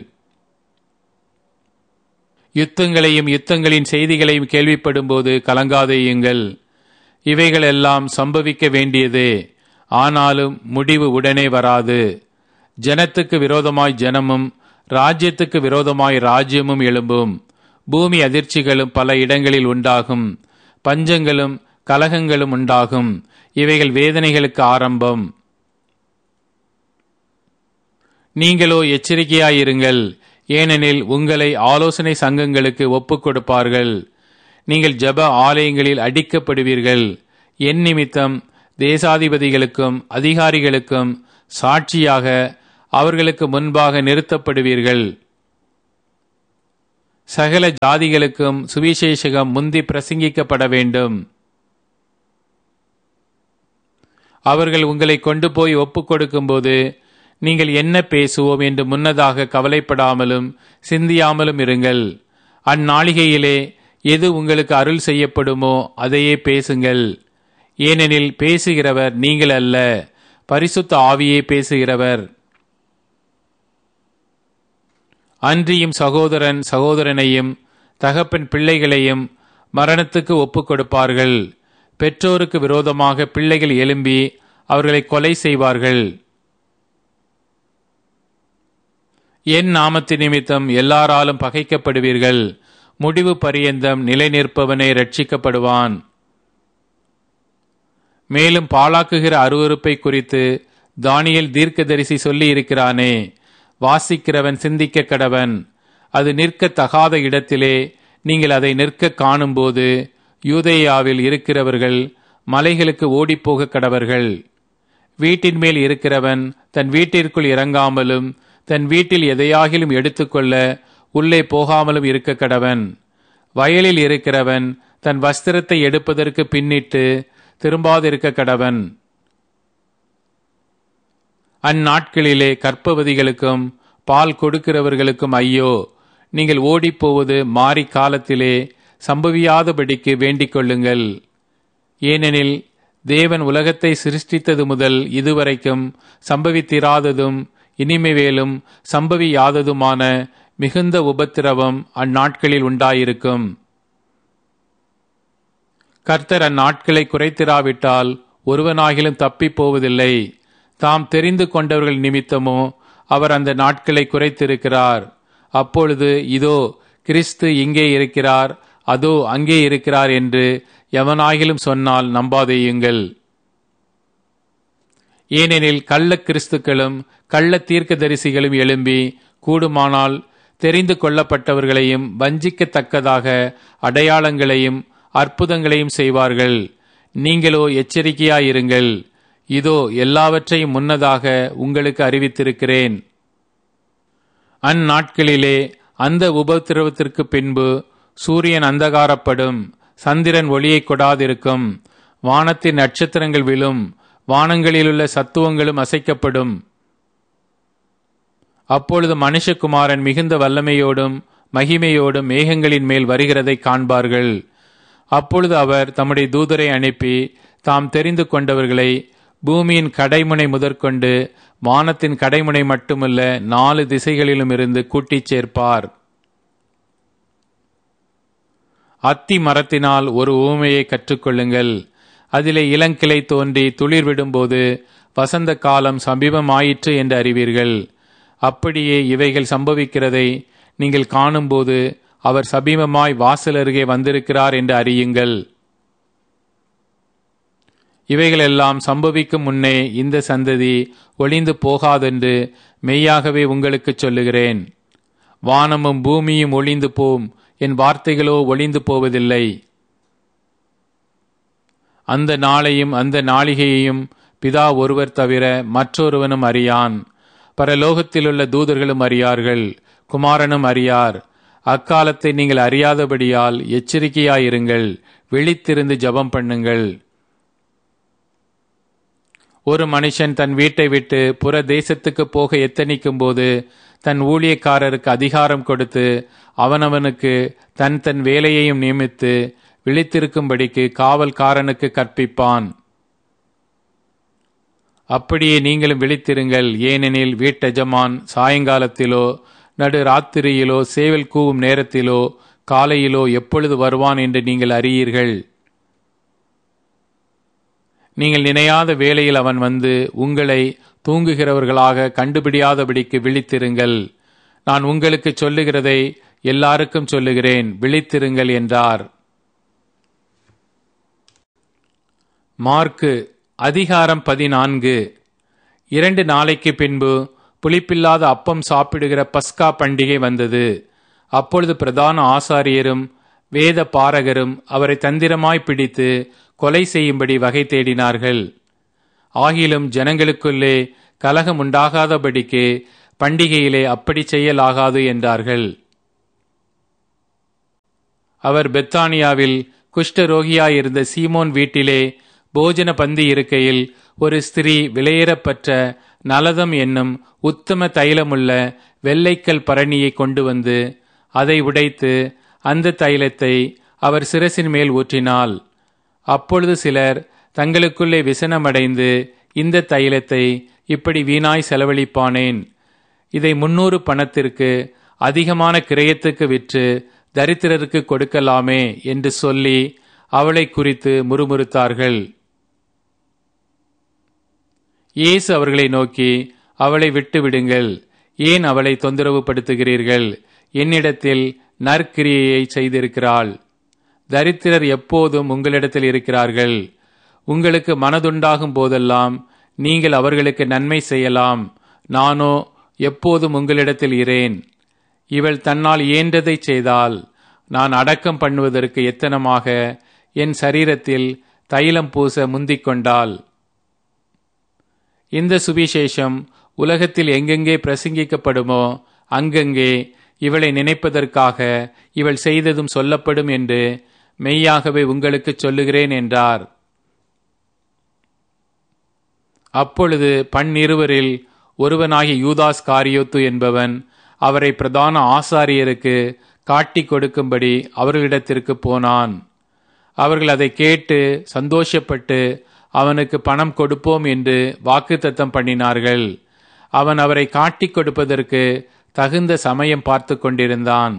[SPEAKER 1] யுத்தங்களையும் யுத்தங்களின் செய்திகளையும் கேள்விப்படும்போது கலங்காதேயுங்கள். இவைகள் எல்லாம் சம்பவிக்க வேண்டியதே, ஆனாலும் முடிவு உடனே வராது. ஜனத்துக்கு விரோதமாய் ஜனமும் ராஜ்யத்துக்கு விரோதமாய் ராஜ்யமும் எழும்பும். பூமி அதிர்ச்சிகளும் பல இடங்களில் உண்டாகும். பஞ்சங்களும் கலகங்களும் உண்டாகும். இவைகள் வேதனைகளுக்கு ஆரம்பம். நீங்களோ எச்சரிக்கையாயிருங்கள். ஏனெனில் உங்களை ஆலோசனை சங்கங்களுக்கு ஒப்புக் கொடுப்பார்கள். நீங்கள் ஜெப ஆலயங்களில் அடிக்கப்படுவீர்கள். என் நிமித்தம் தேசாதிபதிகளுக்கும் அதிகாரிகளுக்கும் சாட்சியாக அவர்களுக்கு முன்பாக நிறுத்தப்படுவீர்கள். சகல ஜாதிகளுக்கும் சுவிசேஷகம் முந்தி பிரசங்கிக்கப்பட வேண்டும். அவர்கள் உங்களை கொண்டு போய் ஒப்புக் கொடுக்கும்போது நீங்கள் என்ன பேசுவோம் என்று முன்னதாக கவலைப்படாமலும் சிந்தியாமலும் இருங்கள். அந்நாளிகையிலே எது உங்களுக்கு அருள் செய்யப்படுமோ அதையே பேசுங்கள். ஏனெனில் பேசுகிறவர் நீங்கள் அல்ல, பரிசுத்த ஆவியே பேசுகிறவர். அன்றியும் சகோதரன் சகோதரனையும் தகப்பன் பிள்ளைகளையும் மரணத்துக்கு ஒப்புக் கொடுப்பார்கள். பெற்றோருக்கு விரோதமாக பிள்ளைகள் எழும்பி அவர்களை கொலை செய்வார்கள். என் நாமத்து நிமித்தம் எல்லாராலும் பகைக்கப்படுவீர்கள். முடிவு பரியந்தம் நிலை நிற்பவனே ரட்சிக்கப்படுவான். மேலும் பாழாக்குகிற அருவருப்பை குறித்து தானியேல் தீர்க்கதரிசி சொல்லி இருக்கிறானே, வாசிக்கிறவன் சிந்திக்க கடவன். அது நிற்க தகாத இடத்திலே நீங்கள் அதை நிற்க காணும்போது யூதேயாவில் இருக்கிறவர்கள் மலைகளுக்கு ஓடிப்போக கடவர்கள். வீட்டின் மேல் இருக்கிறவன் தன் வீட்டிற்குள் இறங்காமலும் தன் வீட்டில் எதையாகிலும் எடுத்துக்கொள்ள உள்ளே போகாமலும் இருக்க கடவன். வயலில் இருக்கிறவன் தன் வஸ்திரத்தை எடுப்பதற்கு பின்னிட்டு திரும்பாதிருக்க கடவன். அந்நாட்களிலே கர்ப்பவதிகளுக்கும் பால் கொடுக்கிறவர்களுக்கும் ஐயோ! நீங்கள் ஓடிப்போவது மாறி காலத்திலே சம்பவியாதபடிக்கு வேண்டிக் கொள்ளுங்கள். ஏனெனில் தேவன் உலகத்தை சிருஷ்டித்தது முதல் இதுவரைக்கும் சம்பவித்திராததும் இனிமேலும் சம்பவியாததுமான மிகுந்த உபத்திரவம் அந்நாட்களில் உண்டாயிருக்கும். கர்த்தர் அந்நாட்களை குறைத்திராவிட்டால் ஒருவனாகிலும் தப்பிப் போவதில்லை. தாம் தெரிந்து கொண்டவர்கள் நிமித்தமோ அவர் அந்த நாட்களை குறைத்திருக்கிறார். அப்பொழுது இதோ கிறிஸ்து இங்கே இருக்கிறார், அதோ அங்கே இருக்கிறார் என்று எவனாகிலும் சொன்னால் நம்பாதேயுங்கள். ஏனெனில் கள்ள கிறிஸ்துக்களும் கள்ள தீர்க்கதரிசிகளும் எழும்பி கூடுமானால் தெரிந்து கொள்ளப்பட்டவர்களையும் வஞ்சிக்கத்தக்கதாக அடையாளங்களையும் அற்புதங்களையும் செய்வார்கள். நீங்களோ எச்சரிக்கையாயிருங்கள். இதோ எல்லாவற்றையும் முன்னதாக உங்களுக்கு அறிவித்திருக்கிறேன். அந்நாட்களிலே அந்த உபத்திரவத்திற்கு பின்பு சூரியன் அந்தகாரப்படும், சந்திரன் ஒளியை கொடாதிருக்கும், வானத்தின் நட்சத்திரங்கள் விழும், வானங்களிலுள்ள சத்துவங்களும் அசைக்கப்படும். அப்பொழுது மனுஷகுமாரன் மிகுந்த வல்லமையோடும் மகிமையோடும் மேகங்களின் மேல் வருகிறதை காண்பார்கள். அப்பொழுது அவர் தம்முடைய தூதரை அனுப்பி தாம் தெரிந்து கொண்டவர்களை பூமியின் கடைமுனை முதற்கொண்டு வானத்தின் கடைமுனை மட்டுமல்ல நாலு திசைகளிலும் இருந்து கூட்டிச் சேர்ப்பார். அத்தி மரத்தினால் ஒரு ஊமையை கற்றுக்கொள்ளுங்கள். அதிலே இளங்கிளை தோன்றி துளிர் விடும்போது வசந்த காலம் சமீபமாயிற்று என்று அறிவீர்கள். அப்படியே இவைகள் சம்பவிக்கிறதை நீங்கள் காணும்போது அவர் சமீபமாய் வாசல் அருகே வந்திருக்கிறார் என்று அறியுங்கள். இவைகளெல்லாம் சம்பவிக்கும் முன்னே இந்த சந்ததி ஒளிந்து போகாதென்று மெய்யாகவே உங்களுக்கு சொல்லுகிறேன். வானமும் பூமியும் ஒளிந்து போம், என் வார்த்தைகளோ ஒளிந்து போவதில்லை. அந்த நாளையும் அந்த நாளிகையையும் பிதா ஒருவர் தவிர மற்றொருவனும் அறியான். பரலோகத்திலுள்ள தூதர்களும் அறியார்கள், குமாரனும் அறியார். அக்காலத்தை நீங்கள் அறியாதபடியால் எச்சரிக்கையாயிருங்கள், விழித்திருந்து ஜெபம் பண்ணுங்கள். ஒரு மனுஷன் தன் வீட்டை விட்டு புற தேசத்துக்கு போக எத்தனிக்கும் போது தன் ஊழியக்காரருக்கு அதிகாரம் கொடுத்து அவனவனுக்கு தன் தன் வேலையையும் நியமித்து விழித்திருக்கும்படிக்கு காவல்காரனுக்கு கற்பிப்பான். அப்படியே நீங்களும் விழித்திருங்கள். ஏனெனில் வீட்டெஜமான் சாயங்காலத்திலோ நடு ராத்திரியிலோ சேவல் கூவும் நேரத்திலோ காலையிலோ எப்பொழுது வருவான் என்று நீங்கள் அறியீர்கள். நீங்கள் நினையாத வேளையில் அவன் வந்து உங்களை தூங்குகிறவர்களாக கண்டுபிடியாதபடிக்கு விழித்திருங்கள். நான் உங்களுக்கு சொல்லுகிறதை எல்லாருக்கும் சொல்லுகிறேன், விழித்திருங்கள் என்றார். மார்க்கு அதிகாரம் பதினான்கு. இரண்டு நாளைக்கு பின்பு புளிப்பில்லாத அப்பம் சாப்பிடுகிற பஸ்கா பண்டிகை வந்தது. அப்பொழுது பிரதான ஆசாரியரும் வேத பாரகரும் அவரை தந்திரமாய் பிடித்து கொலை செய்யும்படி வகை தேடினார்கள். ஆகிலும் ஜனங்களுக்குள்ளே கலகம் உண்டாகாதபடிக்கு பண்டிகையிலே அப்படி செய்யலாகாது என்றார்கள். அவர் பெத்தானியாவில் குஷ்டரோகியாயிருந்த சீமோன் வீட்டிலே போஜன பந்தி இருக்கையில் ஒரு ஸ்திரீ விலையேறப்பெற்ற நலதம் என்னும் உத்தம தைலமுள்ள வெள்ளைக்கல் பரணியை கொண்டு வந்து அதை உடைத்து அந்த தைலத்தை அவர் சிரசின் மேல் ஊற்றினாள். அப்பொழுது சிலர் தங்களுக்குள்ளே விசனமடைந்து, இந்த தைலத்தை இப்படி வீணாய் செலவழிப்பானேன், இதை முன்னூறு பணத்திற்கு அதிகமான கிரயத்துக்கு விற்று தரித்திரருக்கு கொடுக்கலாமே என்று சொல்லி அவளை குறித்து முறுமுறுத்தார்கள். இயேசு அவர்களை நோக்கி, அவளை விட்டு விடுங்கள், ஏன் அவளை தொந்தரவு படுத்துகிறீர்கள்? என்னிடத்தில் நற்கிரியையை செய்திருக்கிறாள். தரித்திரர் எப்போதும் உங்களிடத்தில் இருக்கிறார்கள். உங்களுக்கு மனதுண்டாகும் போதெல்லாம் நீங்கள் அவர்களுக்கு நன்மை செய்யலாம். நானோ எப்போதும் உங்களிடத்தில் இரேன். இவள் தன்னால் இயன்றதை செய்தால் நான் அடக்கம் பண்ணுவதற்கு எத்தனமாக என் சரீரத்தில் தைலம் பூச முந்திக் கொண்டாள். இந்த சுவிசேஷம் உலகத்தில் எங்கெங்கே பிரசங்கிக்கப்படுமோ அங்கங்கே இவளை நினைப்பதற்காக இவள் செய்ததும் சொல்லப்படும் என்று மெய்யாகவே உங்களுக்கு சொல்லுகிறேன் என்றார். அப்பொழுது பன்னிருவரில் ஒருவனாகிய யூதாஸ் காரியோத்து என்பவன் அவரை பிரதான ஆசாரியருக்கு காட்டி கொடுக்கும்படி அவர்களிடத்திற்கு போனான். அவர்கள் அதை கேட்டு சந்தோஷப்பட்டு அவனுக்கு பணம் கொடுப்போம் என்று வாக்குத்தத்தம் பண்ணினார்கள். அவன் அவரை காட்டி கொடுப்பதற்கு தகுந்த சமயம் பார்த்து கொண்டிருந்தான்.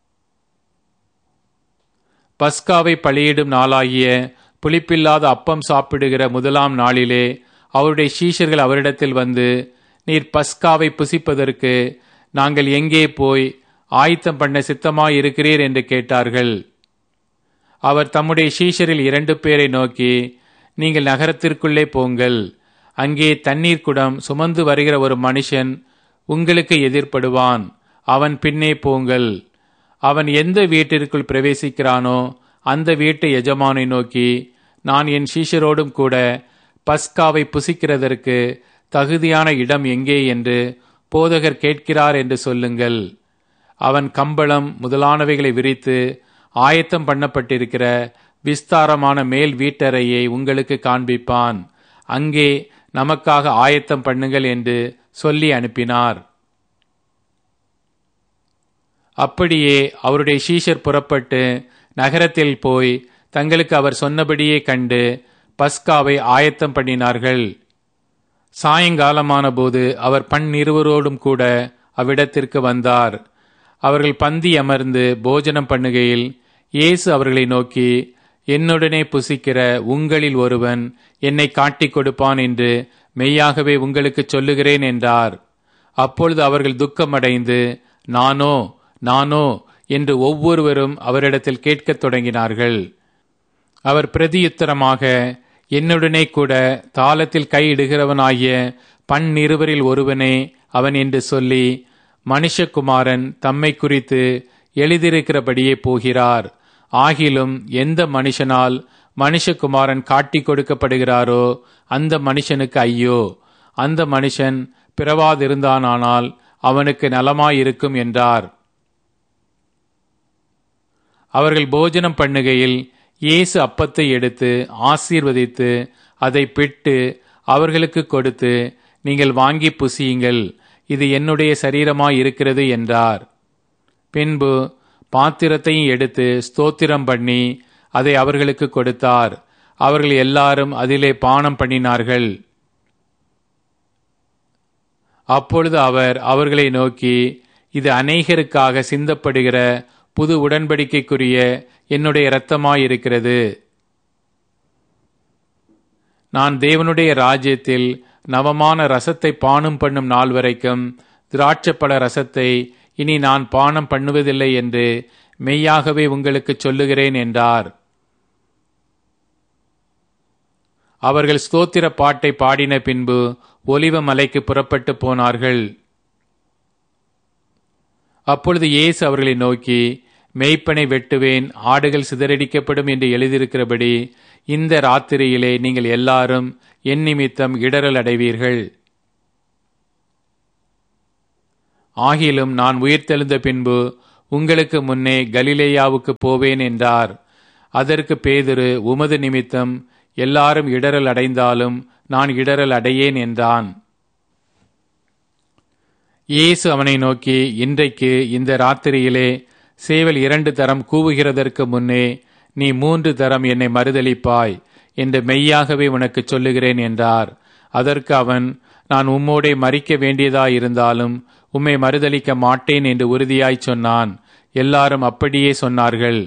[SPEAKER 1] பஸ்காவை பலியிடும் நாளாகிய புளிப்பில்லாத அப்பம் சாப்பிடுகிற முதலாம் நாளிலே அவருடைய சீஷர்கள் அவரிடத்தில் வந்து, நீர் பஸ்காவை புசிப்பதற்கு நாங்கள் எங்கே போய் ஆயத்தம் பண்ண சித்தமாயிருக்கிறீர் என்று கேட்டார்கள். அவர் தம்முடைய சீஷரில் இரண்டு பேரை நோக்கி, நீங்கள் நகரத்திற்குள்ளே போங்கள், அங்கே தண்ணீர் குடம் சுமந்து வருகிற ஒரு மனுஷன் உங்களுக்கு எதிர்ப்படுவான், அவன் பின்னே போங்கள். அவன் எந்த வீட்டிற்குள் பிரவேசிக்கிறானோ அந்த வீட்டு எஜமானை நோக்கி, நான் என் சீஷரோடும் கூட பஸ்காவை புசிக்கிறதற்கு தகுதியான இடம் எங்கே என்று போதகர் கேட்கிறார் என்று சொல்லுங்கள். அவன் கம்பளம் முதலானவைகளை விரித்து ஆயத்தம் பண்ணப்பட்டிருக்கிற விஸ்தாரமான மேல் வீட்டறையை உங்களுக்கு காண்பிப்பான். அங்கே நமக்காக ஆயத்தம் பண்ணுங்கள் என்று சொல்லி அனுப்பினார். அப்படியே அவருடைய சீஷர் புறப்பட்டு நகரத்தில் போய் தங்களுக்கு அவர் சொன்னபடியே கண்டு பஸ்காவை ஆயத்தம் பண்ணினார்கள். சாயங்காலமான போது அவர் பன்னிருவரோடும் கூட அவ்விடத்திற்கு வந்தார். அவர்கள் பந்தி அமர்ந்து போஜனம் பண்ணுகையில் இயேசு அவர்களை நோக்கி, என்னுடனே புசிக்கிற உங்களில் ஒருவன் என்னை காட்டிக் கொடுப்பான் என்று மெய்யாகவே உங்களுக்கு சொல்லுகிறேன் என்றார். அப்பொழுது அவர்கள் துக்கமடைந்து, நானோ நானோ என்று ஒவ்வொருவரும் அவரிடத்தில் கேட்கத் தொடங்கினார்கள். அவர் பிரதியுத்தரமாக, என்னுடனே கூட தாளத்தில் கையிடுகிறவனாகிய பன்னிருவரில் ஒருவனே அவன் என்று சொல்லி, மனுஷகுமாரன் தம்மை குறித்து எழுதியிருக்கிறபடியே போகிறார். ஆகிலும் எந்த மனுஷனால் மனுஷகுமாரன் காட்டி கொடுக்கப்படுகிறாரோ அந்த மனுஷனுக்கு ஐயோ, அந்த மனுஷன் பிறவாதிருந்தானால் அவனுக்கு நலமாயிருக்கும் என்றார். அவர்கள் போஜனம் பண்ணுகையில் இயேசு அப்பத்தை எடுத்து ஆசீர்வதித்து அதை பிட்டு அவர்களுக்கு கொடுத்து, நீங்கள் வாங்கி புசியுங்கள், இது என்னுடைய சரீரமாய் இருக்கிறது என்றார். பின்பு பாத்திரத்தையும் எடுத்து ஸ்தோத்திரம் பண்ணி அதை அவர்களுக்கு கொடுத்தார். அவர்கள் எல்லாரும் அதிலே பானம் பண்ணினார்கள். அப்பொழுது அவர் அவர்களை நோக்கி, இது அநேகருக்காக சிந்தப்படுகிற புது உடன்படிக்கைக்குரிய என்னுடைய இரத்தமாயிருக்கிறது. நான் தேவனுடைய ராஜ்யத்தில் நவமான ரசத்தை பானம் பண்ணும் நாள் வரைக்கும் திராட்சப்பழ ரசத்தை இனி நான் பானம் பண்ணுவதில்லை என்று மெய்யாகவே உங்களுக்கு சொல்லுகிறேன் என்றார். அவர்கள் ஸ்தோத்திர பாட்டை பாடின பின்பு ஒலிவ மலைக்கு புறப்பட்டு போனார்கள். அப்பொழுது இயேசு அவர்களை நோக்கி, மேய்ப்பனை வெட்டுவேன், ஆடுகள் சிதறடிக்கப்படும் என்று எழுதியிருக்கிறபடி இந்த ராத்திரியிலே நீங்கள் எல்லாரும் என் நிமித்தம் இடறல் அடைவீர்கள். ஆகிலும் நான் உயிர்த்தெழுந்த பின்பு உங்களுக்கு முன்னே கலிலேயாவுக்கு போவேன் என்றார். அதற்கு பேதுரு, உமது நிமித்தம் எல்லாரும் இடறல் அடைந்தாலும் நான் இடறல் அடையேன் என்றான். இயேசு அவனை நோக்கி, இன்றைக்கு இந்த ராத்திரியிலே சேவல் இரண்டு தரம் கூவுகிறதற்கு முன்னே நீ மூன்று தரம் என்னை மறுதலிப்பாய் என்று மெய்யாகவே உனக்கு சொல்லுகிறேன் என்றார். அதற்கு அவன், நான் உம்மோடே மரிக்க வேண்டியதாயிருந்தாலும் உம்மை மறுதலிக்க மாட்டேன் என்று உறுதியாய் சொன்னான். எல்லாரும் அப்படியே சொன்னார்கள்.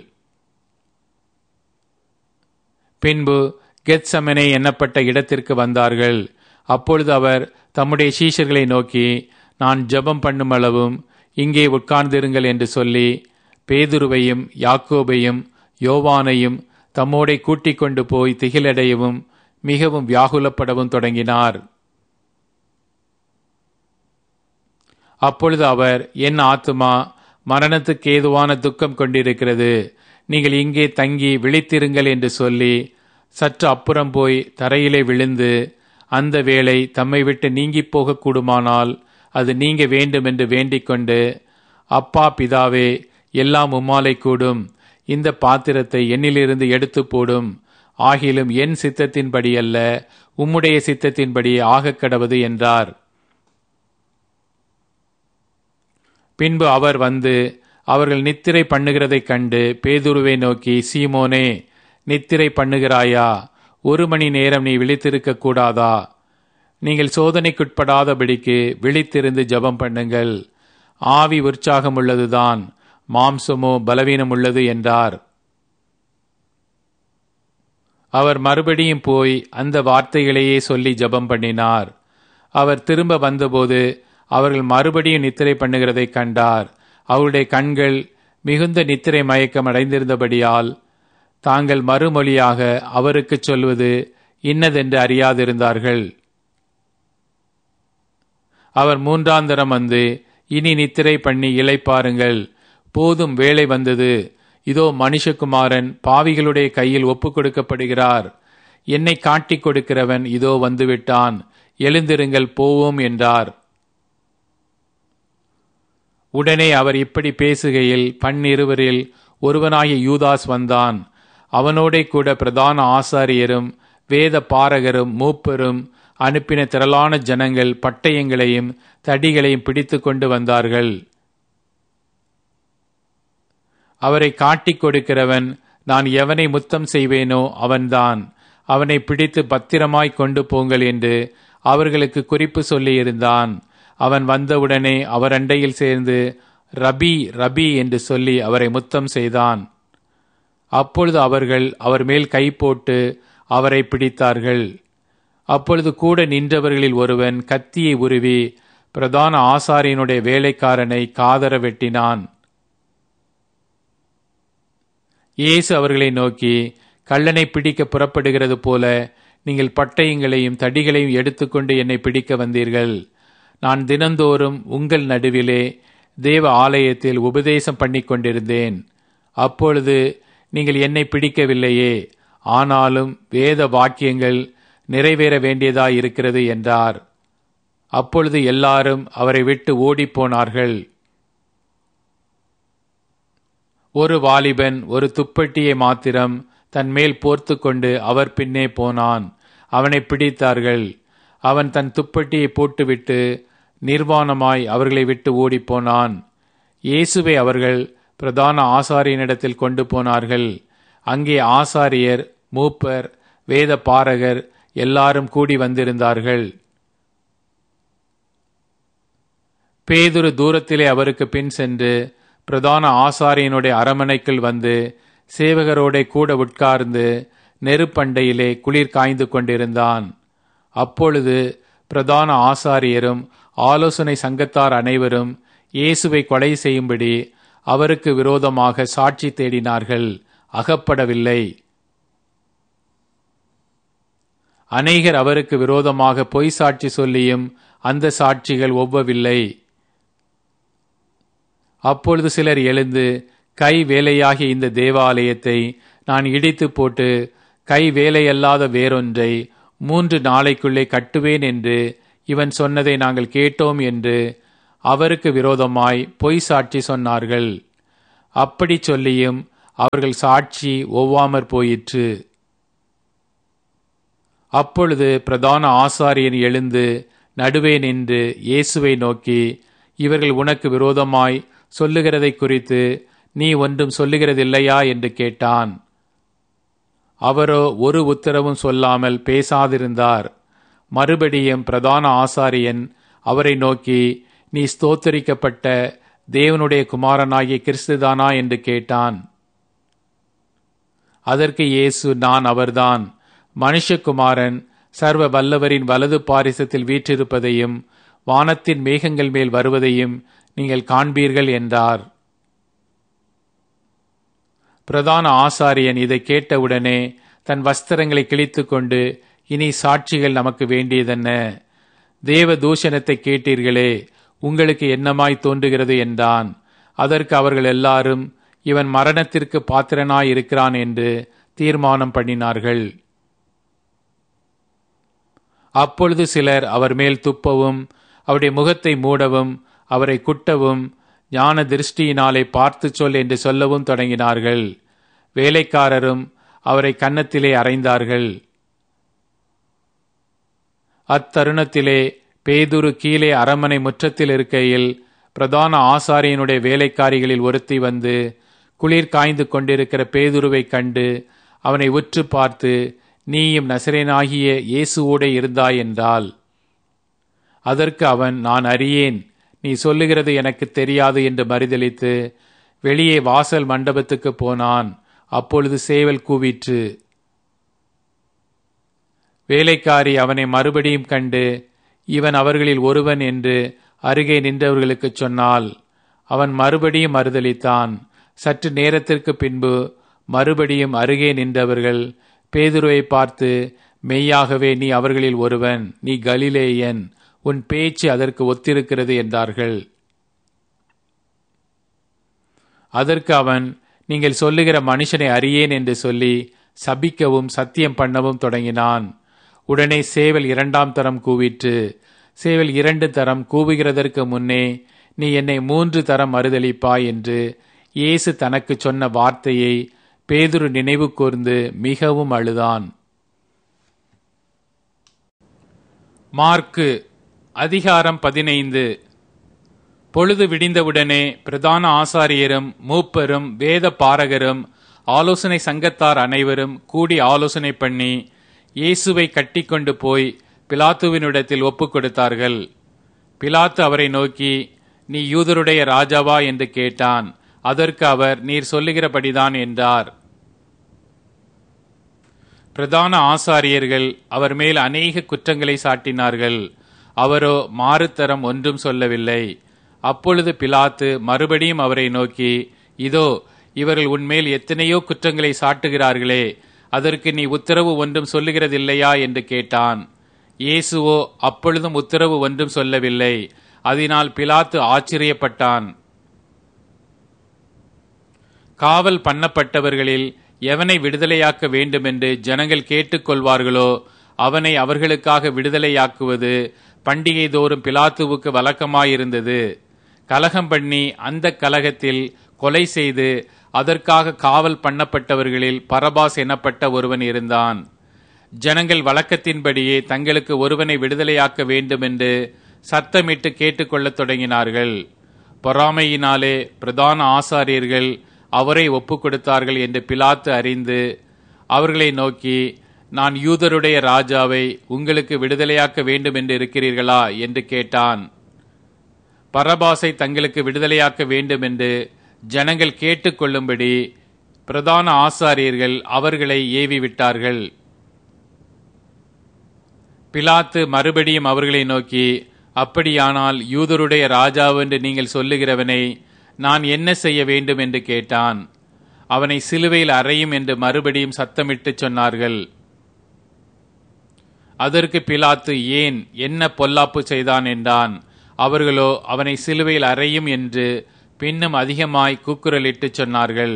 [SPEAKER 1] பின்பு கெத்செமனே எண்ணப்பட்ட இடத்திற்கு வந்தார்கள். அப்பொழுது அவர் தம்முடைய சீஷர்களை நோக்கி, நான் ஜெபம் பண்ணும் அளவும் இங்கே உட்கார்ந்திருங்கள் என்று சொல்லி பேதுருவையும் யாக்கோபையும் யோவானையும் தம்மோடே கூட்டிக் கொண்டு போய் திகிலடையவும் மிகவும் வியாகுலப்படவும் தொடங்கினார். அப்பொழுது அவர், என் ஆத்துமா மரணத்துக்கு ஏதுவான துக்கம் கொண்டிருக்கிறது, நீங்கள் இங்கே தங்கி விழித்திருங்கள் என்று சொல்லி சற்று அப்புறம் போய் தரையிலே விழுந்து, அந்த வேளை தம்மை விட்டு நீங்கி போக கூடுமானால் அது நீங்க வேண்டும் என்று வேண்டிக் கொண்டு, அப்பா பிதாவே, எல்லாம் உம்மாலை கூடும், இந்த பாத்திரத்தை என்னிலிருந்து எடுத்து போடும், ஆகிலும் என் சித்தத்தின்படி அல்ல உம்முடைய சித்தத்தின்படி ஆகக் கடவது என்றார். பின்பு அவர் வந்து அவர்கள் நித்திரை பண்ணுகிறதைக் கண்டு பேதுருவை நோக்கி, சீமோனே, நித்திரை பண்ணுகிறாயா? ஒரு மணி நேரம் நீ விழித்திருக்க கூடாதா? நீங்கள் சோதனைக்குட்படாதபடிக்கு விழித்திருந்து ஜெபம் பண்ணுங்கள். ஆவி உற்சாகம் உள்ளதுதான், மாம்சமோ பலவீனம் உள்ளது என்றார். அவர் மறுபடியும் போய் அந்த வார்த்தைகளையே சொல்லி ஜெபம் பண்ணினார். அவர் திரும்ப வந்தபோது அவர்கள் மறுபடியும் நித்திரை பண்ணுகிறதை கண்டார். அவருடைய கண்கள் மிகுந்த நித்திரை மயக்கம் அடைந்திருந்தபடியால் தாங்கள் மறுமொழியாக அவருக்கு சொல்வது இன்னதென்று அறியாதிருந்தார்கள். அவர் மூன்றாந்தரம் வந்து, இனி நித்திரை பண்ணி இளைப்பாருங்கள், போதும் வேளை வந்தது, இதோ மனுஷகுமாரன் பாவிகளுடைய கையில் ஒப்புக் கொடுக்கப்படுகிறார், என்னை காட்டிக் கொடுக்கிறவன் இதோ வந்துவிட்டான், எழுந்திருங்கள் போவோம் என்றார். உடனே அவர் இப்படி பேசுகையில் பன்னிருவரில் ஒருவனாகிய யூதாஸ் வந்தான். அவனோடே கூட பிரதான ஆசாரியரும் வேத பாரகரும் மூப்பரும் அனுப்பின திரளான ஜனங்கள் பட்டயங்களையும் தடிகளையும் பிடித்து கொண்டு வந்தார்கள். அவரை காட்டிக் கொடுக்கிறவன் நான் எவனை முத்தம் செய்வேனோ அவன்தான், அவனை பிடித்து பத்திரமாய் கொண்டு போங்கள் என்று அவர்களுக்கு குறிப்பு சொல்லியிருந்தான். அவன் வந்தவுடனே அவர் அண்டையில் சேர்ந்து ரபி ரபி என்று சொல்லி அவரை முத்தம் செய்தான். அப்பொழுது அவர்கள் அவர் மேல் கை போட்டு அவரை பிடித்தார்கள். அப்பொழுது கூட நின்றவர்களில் ஒருவன் கத்தியை உருவி பிரதான ஆசாரியனுடைய வேலைக்காரனை காதர வெட்டினான். இயேசு அவர்களை நோக்கி, கள்ளனை பிடிக்க புறப்படுகிறது போல நீங்கள் பட்டயங்களையும் தடிகளையும் எடுத்துக்கொண்டு என்னை பிடிக்க வந்தீர்கள். நான் தினந்தோறும் உங்கள் நடுவிலே தேவ ஆலயத்தில் உபதேசம் பண்ணி கொண்டிருந்தேன். அப்பொழுது நீங்கள் என்னை பிடிக்கவில்லையே, ஆனாலும் வேத வாக்கியங்கள் நிறைவேற வேண்டியதாய் இருக்கிறது என்றார். அப்பொழுது எல்லாரும் அவரை விட்டு ஓடிப்போனார்கள். ஒரு வாலிபன் ஒரு துப்பட்டியை மாத்திரம் தன் மேல் போர்த்து கொண்டு அவர் பின்னே போனான். அவனை பிடித்தார்கள். அவன் தன் துப்பட்டியை போட்டுவிட்டு நிர்வாணமாய் அவர்களை விட்டு ஓடிப்போனான். இயேசுவை அவர்கள் பிரதான ஆசாரியனிடத்தில் கொண்டு போனார்கள். அங்கே ஆசாரியர், மூப்பர், வேத பாரகர் எல்லாரும் கூடி வந்திருந்தார்கள். பேதுரு தூரத்திலே அவருக்கு பின் சென்று பிரதான ஆசாரியனுடைய அரமனைக்குள் வந்து சேவகரோட கூட உட்கார்ந்து நெருப்பண்டையிலே குளிர் காய்ந்து கொண்டிருந்தான். அப்பொழுது பிரதான ஆசாரியரும் ஆலோசனை சங்கத்தார் அனைவரும் இயேசுவை கொலை செய்யும்படி அவருக்கு விரோதமாக சாட்சி தேடினார்கள், அகப்படவில்லை. அநேகர் அவருக்கு விரோதமாக பொய் சாட்சி சொல்லியும் அந்த சாட்சிகள் ஒவ்வவில்லை. அப்பொழுது சிலர் எழுந்து, கை வேலையாகிய இந்த தேவாலயத்தை நான் இடித்து போட்டு கை வேலையல்லாத வேறொன்றை மூன்று நாளைக்குள்ளே கட்டுவேன் என்று இவன் சொன்னதை நாங்கள் கேட்டோம் என்று அவருக்கு விரோதமாய் பொய் சாட்சி சொன்னார்கள். அப்படி சொல்லியும் அவர்கள் சாட்சி ஒவ்வாமற் போயிற்று. அப்பொழுது பிரதான ஆசாரியன் எழுந்து நடுவே நின்று இயேசுவை நோக்கி, இவர்கள் உனக்கு விரோதமாய் சொல்லுகிறதை குறித்து நீ ஒன்றும் சொல்லுகிறதில்லையா என்று கேட்டான். அவரோ ஒரு உத்தரவும் சொல்லாமல் பேசாதிருந்தார். மறுபடியும் பிரதான ஆசாரியன் அவரை நோக்கி, நீ ஸ்தோத்தரிக்கப்பட்ட தேவனுடைய குமாரனாகிய கிறிஸ்துதானா என்று கேட்டான். அதற்கு இயேசு, நான் அவர்தான். மனுஷகுமாரன் சர்வ வல்லவரின் வலது பாரிசத்தில் வீற்றிருப்பதையும் வானத்தின் மேகங்கள் மேல் வருவதையும் நீங்கள் காண்பீர்கள் என்றார். பிரதான ஆசாரியன் இதை கேட்டவுடனே தன் வஸ்திரங்களை கிழித்து கொண்டு, இனி சாட்சிகள் நமக்கு வேண்டியதென்ன? தேவ தூஷணத்தை கேட்டீர்களே, உங்களுக்கு என்னமாய் தோன்றுகிறது என்றான். அதற்கு அவர்கள் எல்லாரும், இவன் மரணத்திற்கு பாத்திரனாய் இருக்கிறான் என்று தீர்மானம் பண்ணினார்கள். அப்பொழுது சிலர் அவர் மேல் துப்பவும் அவருடைய முகத்தை மூடவும் அவரை குட்டவும் ஞான திருஷ்டியினாலே பார்த்து சொல் என்று சொல்லவும் தொடங்கினார்கள். வேலைக்காரரும் அவரை கன்னத்திலே அறைந்தார்கள். அத்தருணத்திலே பேதுரு கீழே அரண்மனை முற்றத்தில் இருக்கையில் பிரதான ஆசாரியனுடைய வேலைக்காரிகளில் ஒருத்தி வந்து குளிர் காய்ந்து கொண்டிருக்கிற பேதுருவை கண்டு அவனை உற்று பார்த்து, நீயும் நசரேனாகிய இயேசுவோடே இருந்தாய் என்றாள். அதற்கு அவன், நான் அறியேன், நீ சொல்லுகிறது எனக்கு தெரியாது என்று மறுதலித்து வெளியே வாசல் மண்டபத்துக்கு போனான். அப்பொழுது சேவல் கூவிற்று. வேலைக்காரி அவனை மறுபடியும் கண்டு, இவன் அவர்களில் ஒருவன் என்று அருகே நின்றவர்களுக்கு சொன்னாள். அவன் மறுபடியும் மறுதலித்தான். சற்று நேரத்திற்கு பின்பு மறுபடியும் அருகே நின்றவர்கள் பேதுருவை பார்த்து, மெய்யாகவே நீ அவர்களில் ஒருவன், நீ கலிலேயன், உன் பேச்சு அதற்கு ஒத்திருக்கிறது என்றார்கள். அதற்கு அவன், நீங்கள் சொல்லுகிற மனுஷனை அறியேன் என்று சொல்லி சபிக்கவும் சத்தியம் பண்ணவும் தொடங்கினான். உடனே சேவல் இரண்டாம் தரம் கூவிற்று. சேவல் இரண்டு தரம் கூவுகிறதற்கு முன்னே, நீ என்னை மூன்று தரம் மறுதலிப்பாய் என்று இயேசு தனக்கு சொன்ன வார்த்தையை பேதுரு நினைவு கூர்ந்து மிகவும் அழுதான். மார்க்கு அதிகாரம் பதினைந்து. பொழுது விடிந்தவுடனே பிரதான ஆசாரியரும் மூப்பரும் வேத பாரகரும் ஆலோசனை சங்கத்தார் அனைவரும் கூடி ஆலோசனை பண்ணி இயேசுவை கட்டி கொண்டு போய் பிலாத்துவினிடத்தில் ஒப்புக் கொடுத்தார்கள். பிலாத்து அவரை நோக்கி, நீ யூதருடைய ராஜாவா என்று கேட்டான். அதற்கு அவர், நீர் சொல்லுகிறபடிதான் என்றார். பிரதான ஆசாரியர்கள் அவர் மேல் அநேக குற்றங்களை சாட்டினார்கள். அவரோ மாறுத்தரம் ஒன்றும் சொல்லவில்லை. அப்பொழுது பிலாத்து மறுபடியும் அவரை நோக்கி, இதோ இவர்கள் உன்மேல் எத்தனையோ குற்றங்களை சாட்டுகிறார்களே, அதற்கு நீ உத்தரவு ஒன்றும் சொல்லுகிறதில்லையா என்று கேட்டான். இயேசுவோ அப்பொழுதும் உத்தரவு ஒன்றும் சொல்லவில்லை. அதனால் பிலாத்து ஆச்சரியப்பட்டான். காவல் பண்ணப்பட்டவர்களில் எவனை விடுதலையாக்க வேண்டுமென்று ஜனங்கள் கேட்டுக்கொள்வார்களோ அவனை அவர்களுக்காக விடுதலையாக்குவது பண்டிகை தோறும் பிலாத்துவுக்கு வழக்கமாயிருந்தது. கலகம் பண்ணி அந்த கலகத்தில் கொலை செய்து அதற்காக காவல் பண்ணப்பட்டவர்களில் பரபாஸ் எனப்பட்ட ஒருவன் இருந்தான். ஜனங்கள் வழக்கத்தின்படியே தங்களுக்கு ஒருவனை விடுதலையாக்க வேண்டும் என்று சத்தமிட்டு கேட்டுக்கொள்ளத் தொடங்கினார்கள். பொறாமையினாலே பிரதான ஆசாரியர்கள் அவரை ஒப்புக் கொடுத்தார்கள் என்று பிலாத்து அறிந்து அவர்களை நோக்கி, நான் யூதருடைய ராஜாவை உங்களுக்கு விடுதலையாக்க வேண்டும் என்று இருக்கிறீர்களா என்று கேட்டான். பரபாசை தங்களுக்கு விடுதலையாக்க வேண்டும் என்று ஜனங்கள் கேட்டுக்கொள்ளும்படி பிரதான ஆசாரியர்கள் அவர்களை ஏவி விட்டார்கள். பிலாத்து மறுபடியும் அவர்களை நோக்கி, அப்படியானால் யூதருடைய ராஜாவென்று நீங்கள் சொல்லுகிறவனை நான் என்ன செய்ய வேண்டும் என்று கேட்டான். அவனை சிலுவையில் அறையும் என்று மறுபடியும் சத்தமிட்டு சொன்னார்கள். அதற்கு பிலாத்து, ஏன், என்ன பொல்லாப்பு செய்தான் என்றான். அவர்களோ அவனை சிலுவையில் அறையும் என்று பின்னும் அதிகமாய் கூக்குரலிட்டு சொன்னார்கள்.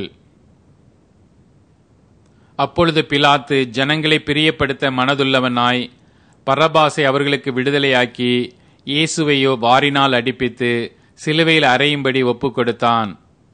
[SPEAKER 1] அப்பொழுது பிலாத்து ஜனங்களை பிரியப்படுத்த மனதுள்ளவனாய் பரபாசை அவர்களுக்கு விடுதலையாக்கி இயேசுவையோ வாரினால் அடிப்பித்து சிலுவையில் அறையும்படி ஒப்புக் கொடுத்தான்.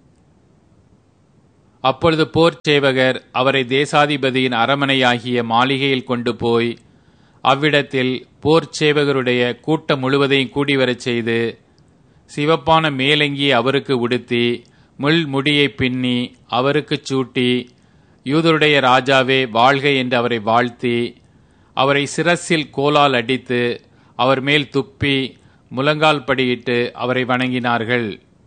[SPEAKER 1] அப்பொழுது போர் சேவகர் அவரை தேசாதிபதியின் அரமனையாகிய மாளிகையில் கொண்டு போய் அவ்விடத்தில் போர் சேவகருடைய கூட்டம் முழுவதையும் கூடிவரச் செய்து சிவப்பான மேலங்கியை அவருக்கு உடுத்தி முள் முடியை பின்னி அவருக்கு சூட்டி, யூதருடைய ராஜாவே வாழ்க என்று அவரை வாழ்த்தி, அவரை சிரசில் கோலால் அடித்து அவர் மேல் துப்பி முழங்கால் படியிட்டு அவரை வணங்கினார்கள்.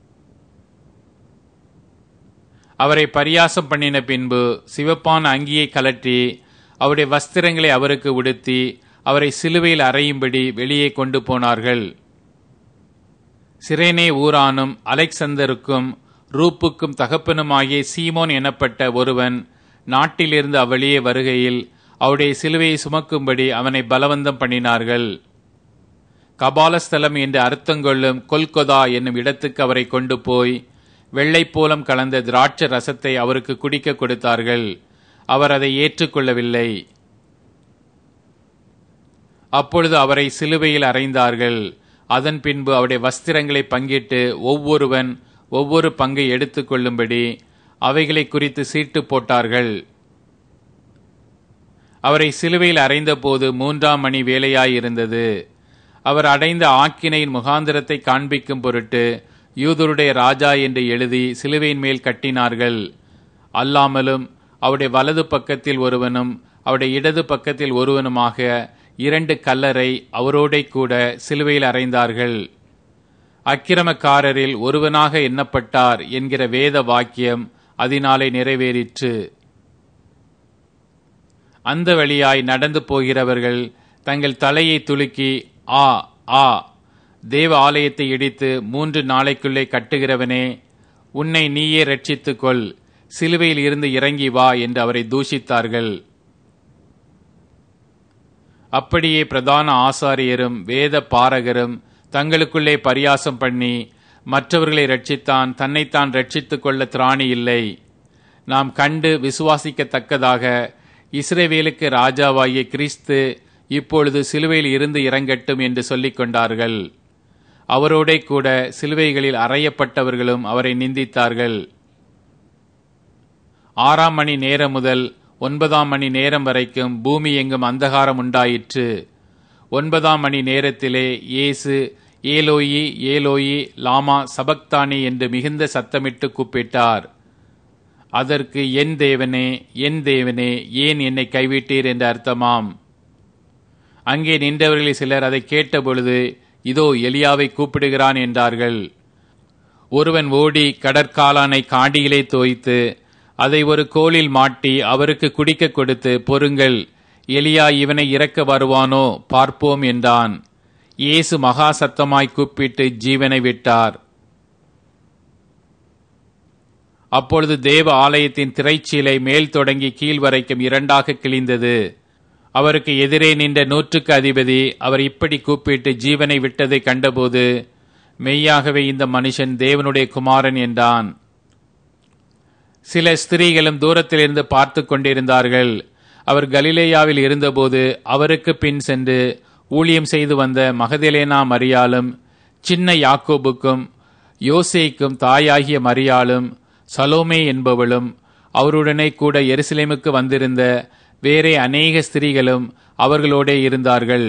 [SPEAKER 1] அவரை பரியாசம் பண்ணின பின்பு சிவப்பான அங்கியை கலற்றி அவருடைய வஸ்திரங்களை அவருக்கு உடுத்தி அவரை சிலுவையில் அறையும்படி வெளியே கொண்டு போனார்கள். சிரேனே ஊரானும் அலெக்சந்தருக்கும் ரூப்புக்கும் தகப்பனுமாகிய சீமோன் எனப்பட்ட ஒருவன் நாட்டிலிருந்து அவ்வழியே வருகையில் அவருடைய சிலுவையை சுமக்கும்படி அவனை பலவந்தம் பண்ணினார்கள். கபாலஸ்தலம் என்று அர்த்தங்கொள்ளும் கொல்கொதா என்னும் இடத்துக்கு அவரை கொண்டு போய் வெள்ளைப்போலம் கலந்த திராட்ச ரசத்தை அவருக்கு குடிக்க கொடுத்தார்கள். அவர் அதை ஏற்றுக்கொள்ளவில்லை. அப்பொழுது அவரை சிலுவையில் அறைந்தார்கள். அதன் பின்பு அவருடைய வஸ்திரங்களை பங்கிட்டு ஒவ்வொருவன் ஒவ்வொரு பங்கை எடுத்துக் கொள்ளும்படி அவைகளை குறித்து சீட்டு போட்டார்கள். அவரை சிலுவையில் அறைந்த போது மூன்றாம் மணி வேலையாயிருந்தது. அவர் அடைந்த ஆக்கினையின் முகாந்திரத்தை காண்பிக்கும் பொருட்டு யூதருடைய ராஜா என்று எழுதி சிலுவையின் மேல் கட்டினார்கள். அல்லாமலும் அவருடைய வலது பக்கத்தில் ஒருவனும் அவருடைய இடது பக்கத்தில் ஒருவனுமாக இரண்டு கல்லரை அவரோட கூட சிலுவையில் அறைந்தார்கள். அக்கிரமக்காரரில் ஒருவனாக எண்ணப்பட்டார் என்கிற வேத வாக்கியம் அதனாலே நிறைவேறிற்று. அந்த வழியாய் நடந்து போகிறவர்கள் தங்கள் தலையை துலுக்கி, ஆ ஆ தேவ ஆலயத்தை இடித்து மூன்று நாளைக்குள்ளே கட்டுகிறவனே, உன்னை நீயே ரட்சித்துக் கொள், சிலுவையில் இருந்து இறங்கி வா என்று அவரை தூஷித்தார்கள். அப்படியே பிரதான ஆசாரியரும் வேத பாரகரும் தங்களுக்குள்ளே பரியாசம் பண்ணி, மற்றவர்களை ரட்சித்தான், தன்னைத்தான் ரட்சித்துக் கொள்ள திராணி இல்லை. நாம் கண்டு விசுவாசிக்கத்தக்கதாக இஸ்ரவேலுக்கு ராஜாவாகிய கிறிஸ்து இப்பொழுது சிலுவையில் இருந்து இறங்கட்டும் என்று சொல்லிக் கொண்டார்கள். அவரோட கூட சிலுவைகளில் அறையப்பட்டவர்களும் அவரை நிந்தித்தார்கள். ஆறாம் மணி நேரம் முதல் ஒன்பதாம் மணி நேரம் வரைக்கும் பூமி எங்கும் அந்தகாரம் உண்டாயிற்று. ஒன்பதாம் மணி நேரத்திலே இயேசு ஏலோயி ஏலோயி லாமா சபக்தானி என்று மிகுந்த சத்தமிட்டு கூப்பிட்டார். அதற்கு என் தேவனே என் தேவனே ஏன் என்னை கைவிட்டீர் என்று அர்த்தமாம். அங்கே நின்றவர்களில் சிலர் அதை கேட்டபொழுது, இதோ எலியாவை கூப்பிடுகிறான் என்றார்கள். ஒருவன் ஓடி கடற்காலானை காடியிலே தோய்த்து அதை ஒரு கோலில் மாட்டி அவருக்கு குடிக்க கொடுத்து, பொறுங்கள், எலியா இவனை இறக்க வருவானோ பார்ப்போம் என்றான். இயேசு மகா சத்தமாய் கூப்பிட்டு ஜீவனை விட்டார். அப்பொழுது தேவ ஆலயத்தின் திரைச்சீலை மேல் தொடங்கி கீழ் வரைக்கும் இரண்டாக கிழிந்தது. அவருக்கு எதிரே நின்ற நூற்றுக்கு அதிபதி அவர் இப்படி கூப்பிட்டு ஜீவனை விட்டதை கண்டபோது, மெய்யாகவே இந்த மனுஷன் தேவனுடைய குமாரன் என்றான். சில ஸ்திரீகளும் தூரத்திலிருந்து பார்த்து கொண்டிருந்தார்கள். அவர் கலிலேயாவில் இருந்தபோது அவருக்கு பின் சென்று ஊழியம் செய்து வந்த மகதலேனா மரியாளும், சின்ன யாக்கோபுக்கும் யோசேக்கும் தாயாகிய மரியாளும், சலோமே என்பவளும், அவருடனே கூட எருசலேமுக்கு வந்திருந்த வேறே அநேக ஸ்திரீகளும் அவர்களோடே இருந்தார்கள்.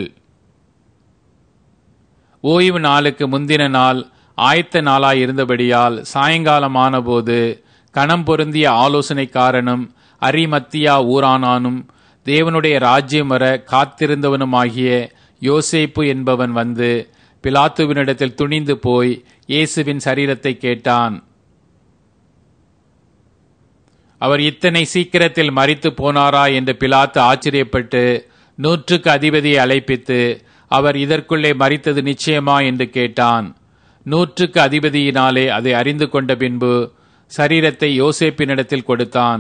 [SPEAKER 1] ஓய்வு நாளுக்கு முந்தின நாள் ஆயத்த நாளாய் இருந்தபடியால் சாயங்காலமான போது கணம் பொருந்திய ஆலோசனைக்காரனும் அரிமத்தியா ஊரானானும் தேவனுடைய ராஜ்யம் வர காத்திருந்தவனுமாகிய யோசேப்பு என்பவன் வந்து பிலாத்துவினிடத்தில் துணிந்து போய் இயேசுவின் சரீரத்தை கேட்டான். அவர் இத்தனை சீக்கிரத்தில் மரித்து போனாரா என்று பிலாத்து ஆச்சரியப்பட்டு நூற்றுக்கு அதிபதியை அழைப்பித்து, அவர் இதற்குள்ளே மரித்தது நிச்சயமா என்று கேட்டான். நூற்றுக்கு அதிபதியினாலே அதை அறிந்து கொண்ட பின்பு சரீரத்தை யோசேப்பினிடத்தில் கொடுத்தான்.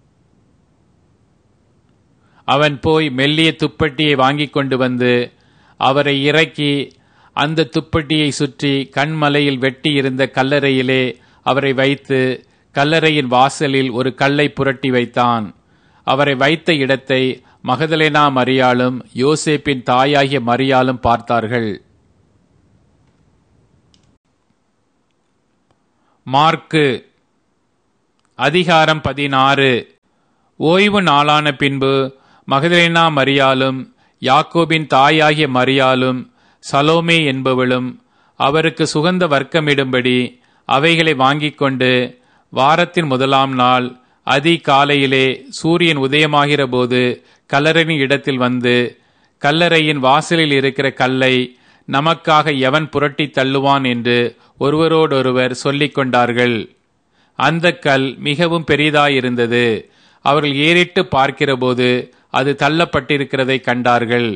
[SPEAKER 1] அவன் போய் மெல்லிய துப்பட்டியை வாங்கி கொண்டு வந்து அவரை இறக்கி அந்த துப்பட்டியை சுற்றி கண்மலையில் வெட்டி இருந்த கல்லறையிலே அவரை வைத்து கல்லறையின் வாசலில் ஒரு கல்லை புரட்டி வைத்தான். அவரை வைத்த இடத்தை மகதலேனா மரியாளும் யோசேப்பின் தாயாகிய மரியாளும் பார்த்தார்கள். மார்க்கு அதிகாரம் பதினாறு. ஓய்வு நாளான பின்பு மகதலேனா மரியாளும் யாக்கோபின் தாயாகிய மரியாளும் சலோமே என்பவளும் அவருக்கு சுகந்த வர்க்கமிடும்படி அவைகளை வாங்கிக் கொண்டு வாரத்தின் முதலாம் நாள் அதி காலையிலே சூரியன் உதயமாகிற போது கல்லறையின் இடத்தில் வந்து, கல்லறையின் வாசலில் இருக்கிற கல்லை நமக்காக எவன் புரட்டி தள்ளுவான் என்று ஒருவரோடொருவர் சொல்லிக் கொண்டார்கள். அந்த கல் மிகவும் பெரிதாயிருந்தது. அவர்கள் ஏறிட்டு பார்க்கிறபோது அது தள்ளப்பட்டிருக்கிறதை கண்டார்கள்.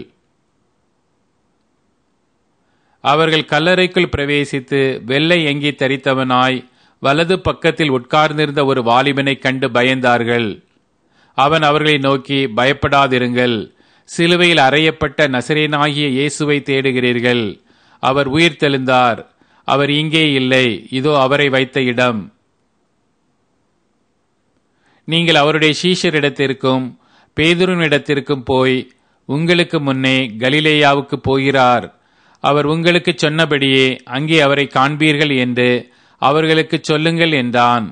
[SPEAKER 1] அவர்கள் கல்லறைக்குள் பிரவேசித்து வெள்ளை எங்கி தரித்தவனாய் வலது பக்கத்தில் உட்கார்ந்திருந்த ஒரு வாலிபனை கண்டு பயந்தார்கள். அவன் அவர்களை நோக்கி, பயப்படாதிருங்கள், சிலுவையில் அறையப்பட்ட நசரேயனாகிய இயேசுவை தேடுகிறீர்கள். அவர் உயிர்த்தெழுந்தார். அவர் இங்கே இல்லை, இதோ அவரை வைத்த இடம். நீங்கள் அவருடைய சீஷரிடத்திற்கும் பேதுருவினிடத்திற்கும் போய், உங்களுக்கு முன்னே கலிலேயாவுக்கு போகிறார், அவர் உங்களுக்கு சொன்னபடியே அங்கே அவரை காண்பீர்கள் என்று அவர்களுக்கு சொல்லுங்கள் என்றான்.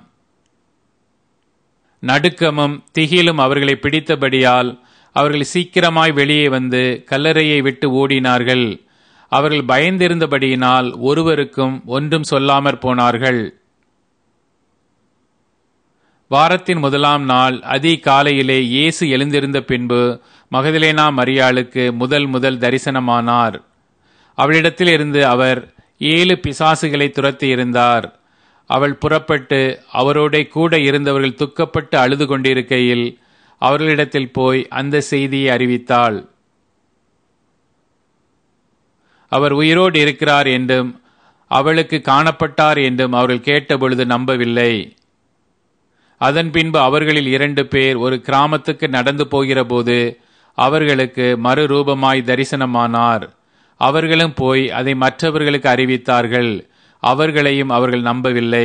[SPEAKER 1] நடுக்கமும் திகிலும் அவர்களை பிடித்தபடியால் அவர்கள் சீக்கிரமாய் வெளியே வந்து கல்லறையை விட்டு ஓடினார்கள். அவர்கள் பயந்திருந்தபடியினால் ஒருவருக்கும் ஒன்றும் சொல்லாமற் போனார்கள். வாரத்தின் முதலாம் நாள் அதி காலையிலே இயேசு எழுந்திருந்த பின்பு மகதலேனா மரியாளுக்கு முதல் முதல் தரிசனமானார். அவளிடத்தில் இருந்து அவர் ஏழு பிசாசுகளை துரத்தி இருந்தார். அவள் புறப்பட்டு அவரோட கூட இருந்தவர்கள் துக்கப்பட்டு அழுது கொண்டிருக்கையில் அவர்களிடத்தில் போய் அந்த செய்தியை அறிவித்தாள். அவர் உயிரோடு இருக்கிறார் என்றும் அவளுக்கு காணப்பட்டார் என்றும் அவர்கள் கேட்டபொழுது நம்பவில்லை. அதன் பின்பு அவர்களில் இரண்டு பேர் ஒரு கிராமத்துக்கு நடந்து போகிற போது அவர்களுக்கு மறுரூபமாய் தரிசனமானார். அவர்களும் போய் அதை மற்றவர்களுக்கு அறிவித்தார்கள். அவர்களையும் அவர்கள் நம்பவில்லை.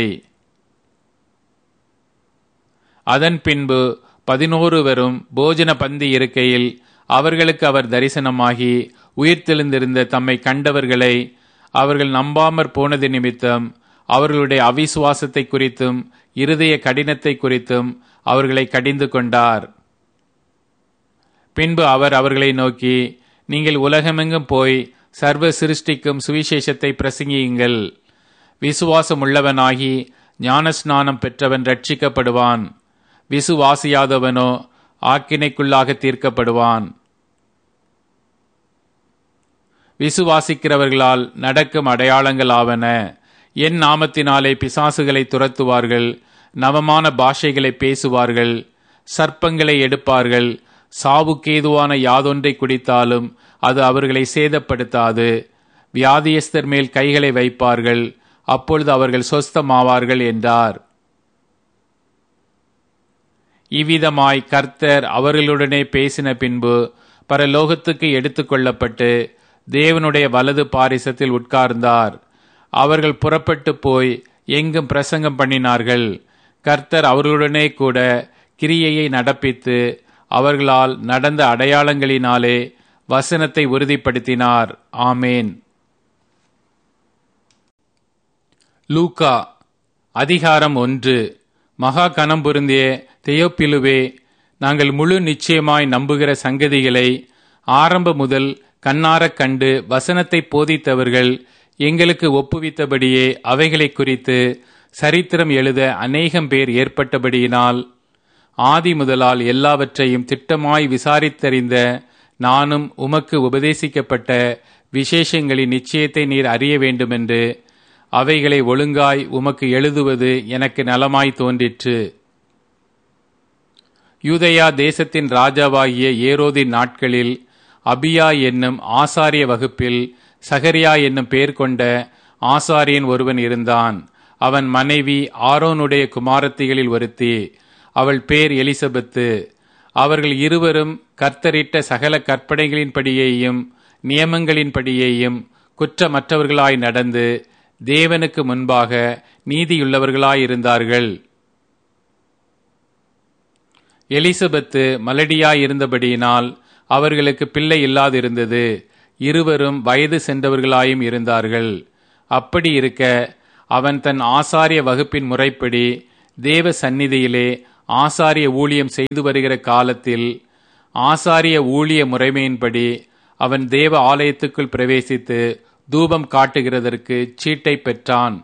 [SPEAKER 1] அதன் பின்பு பதினோருவரும் போஜன பந்தி இருக்கையில் அவர்களுக்கு அவர் தரிசனமாகி உயிர்த்தெழுந்திருந்த தம்மை கண்டவர்களை அவர்கள் நம்பாமற் போனது நிமித்தம் அவர்களுடைய அவிசுவாசத்தை குறித்தும் இருதய கடினத்தை குறித்தும் அவர்களை கடிந்து கொண்டார். பின்பு அவர் அவர்களை நோக்கி, நீங்கள் உலகமெங்கும் போய் சர்வ சிருஷ்டிக்கும் சுவிசேஷத்தை பிரசங்கியுங்கள். விசுவாசம் உள்ளவனாகி ஞானஸ்நானம் பெற்றவன் ரட்சிக்கப்படுவான், விசுவாசியாதவனோ ஆக்கினைக்குள்ளாக தீர்க்கப்படுவான். விசுவாசிக்கிறவர்களால் நடக்கும் அடையாளங்கள் ஆவன. என் நாமத்தினாலே பிசாசுகளை துரத்துவார்கள், நவமான பாஷைகளை பேசுவார்கள், சர்ப்பங்களை எடுப்பார்கள், சாவுக்கேதுவான யாதொன்றை குடித்தாலும் அது அவர்களை சேதப்படுத்தாது. வியாதியஸ்தர் மேல் கைகளை வைப்பார்கள், அப்பொழுது அவர்கள் சொஸ்தமாவார்கள் என்றார். இவ்விதமாய் கர்த்தர் அவர்களுடனே பேசின பின்பு பரலோகத்துக்கு எடுத்துக்கொள்ளப்பட்டு தேவனுடைய வலது பாரிசத்தில் உட்கார்ந்தார். அவர்கள் புறப்பட்டு போய் எங்கும் பிரசங்கம் பண்ணினார்கள். கர்த்தர் அவர்களுடனே கூட கிரியையை நடப்பித்து அவர்களால் நடந்த அடையாளங்களினாலே வசனத்தை உறுதிப்படுத்தினார். ஆமேன். லூக்கா அதிகாரம் ஒன்று. மகா கனம் பொருந்திய தெயோப்பிலுவே, நாங்கள் முழு நிச்சயமாய் நம்புகிற சங்கதிகளை ஆரம்ப முதல் கண்ணாரக் கண்டு வசனத்தை போதித்தவர்கள் எங்களுக்கு ஒப்புவித்தபடியே அவைகளை குறித்து சரித்திரம் எழுத அநேகம் பேர் ஏற்பட்டபடியினால் ஆதி முதலால் எல்லாவற்றையும் திட்டமாய் விசாரித்தறிந்த நானும் உமக்கு உபதேசிக்கப்பட்ட விசேஷங்களின் நிச்சயத்தை நீர் அறிய வேண்டுமென்று அவைகளை ஒழுங்காய் உமக்கு எழுதுவது எனக்கு நலமாய் தோன்றிற்று. யூதேயா தேசத்தின் ராஜாவாகிய ஏரோதின் நாட்களில் அபியா என்னும் ஆசாரிய வகுப்பில் சகரியா என்னும் பெயர் கொண்ட ஆசாரியன் ஒருவன் இருந்தான். அவன் மனைவி ஆரோனுடைய குமாரத்திகளில் ஒருத்தி. அவள் பேர் எலிசபெத்து. அவர்கள் இருவரும் கர்த்தரிட்ட சகல கற்பனைகளின்படியேயும் நியமங்களின்படியேயும் குற்றமற்றவர்களாய் நடந்து தேவனுக்கு முன்பாக நீதியுள்ளவர்களாயிருந்தார்கள். எலிசபெத்து மலடியாயிருந்தபடியினால் அவர்களுக்கு பிள்ளை இல்லாதிருந்தது. இருவரும் வயது சென்றவர்களாயும் இருந்தார்கள். அப்படி இருக்க அவன் தன் ஆசாரிய வகுப்பின் முறைப்படி தேவ சந்நிதியிலே ஆசாரிய ஊழியம் செய்து வருகிற காலத்தில் ஆசாரிய ஊழிய முறைமையின்படி அவன் தேவ ஆலயத்துக்குள் பிரவேசித்து தூபம் காட்டுகிறதற்கு சீட்டை பெற்றான்.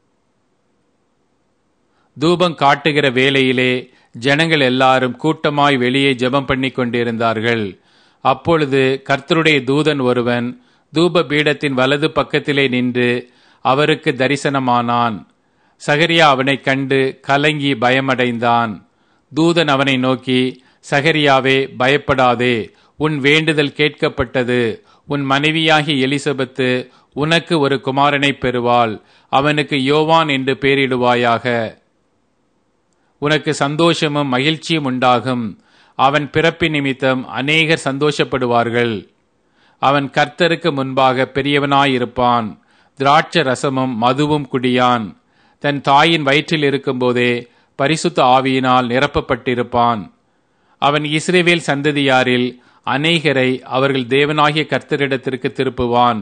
[SPEAKER 1] தூபம் காட்டுகிற வேளையிலே ஜனங்கள் எல்லாரும் கூட்டமாய் வெளியே ஜெபம் பண்ணி கொண்டிருந்தார்கள். அப்பொழுது கர்த்தருடைய தூதன் ஒருவன் தூப பீடத்தின் வலது பக்கத்திலே நின்று அவருக்கு தரிசனமானான். சகரியா அவனை கண்டு கலங்கி பயமடைந்தான். தூதன் அவனை நோக்கி, சகரியாவே, பயப்படாதே, உன் வேண்டுதல் கேட்கப்பட்டது. உன் மனைவியாகி எலிசபெத்து உனக்கு ஒரு குமாரனை பெறுவாள். அவனுக்கு யோவான் என்று பெயரிடுவாயாக. உனக்கு சந்தோஷமும் மகிழ்ச்சியும் உண்டாகும். அவன் பிறப்பின் நிமித்தம் அநேகர் சந்தோஷப்படுவார்கள். அவன் கர்த்தருக்கு முன்பாக பெரியவனாயிருப்பான். திராட்ச ரசமும் மதுவும் குடியான். தன் தாயின் வயிற்றில் இருக்கும்போதே பரிசுத்த ஆவியினால் நிரப்பப்பட்டிருப்பான். அவன் இஸ்ரவேல் சந்ததியாரில் அநேகரை அவர்கள் தேவனாகிய கர்த்தரிடத்திற்கு திருப்புவான்.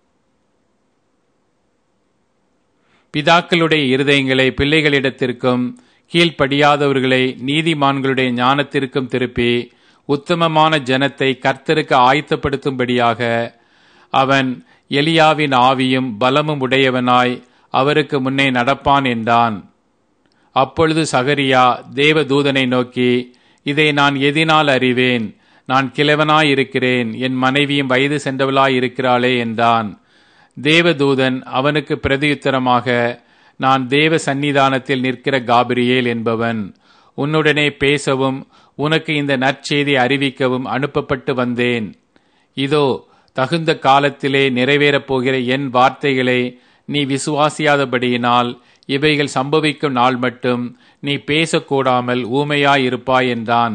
[SPEAKER 1] பிதாக்களுடைய இருதயங்களை பிள்ளைகளிடத்திற்கும் கீழ்ப்படியாதவர்களை நீதிமான்களுடைய ஞானத்திற்கும் திருப்பி உத்தமமான ஜனத்தை கர்த்தருக்கு ஆயத்தப்படுத்தும்படியாக அவன் எலியாவின் ஆவியும் பலமும் உடையவனாய் அவருக்கு முன்னே நடப்பான் என்றான். அப்பொழுது சகரியா தேவதூதனை நோக்கி, இதை நான் எதினால் அறிவேன்? நான் கிழவனாயிருக்கிறேன், என் மனைவியும் வயது சென்றவளாயிருக்கிறாளே என்றான். தேவதூதன் அவனுக்கு பிரதியுத்தரமாக, நான் தேவ சந்நிதானத்தில் நிற்கிற காபிரியேல் என்பவன். உன்னுடனே பேசவும் உனக்கு இந்த நற்செய்தி அறிவிக்கவும் அனுப்பப்பட்டு வந்தேன். இதோ, தகுந்த காலத்திலே நிறைவேறப் போகிற என் வார்த்தைகளை நீ விசுவாசியாதபடியினால் இவைகள் சம்பவிக்கும் நாள் மட்டும் நீ பேசக்கூடாமல் ஊமையாயிருப்பாய் என்றான்.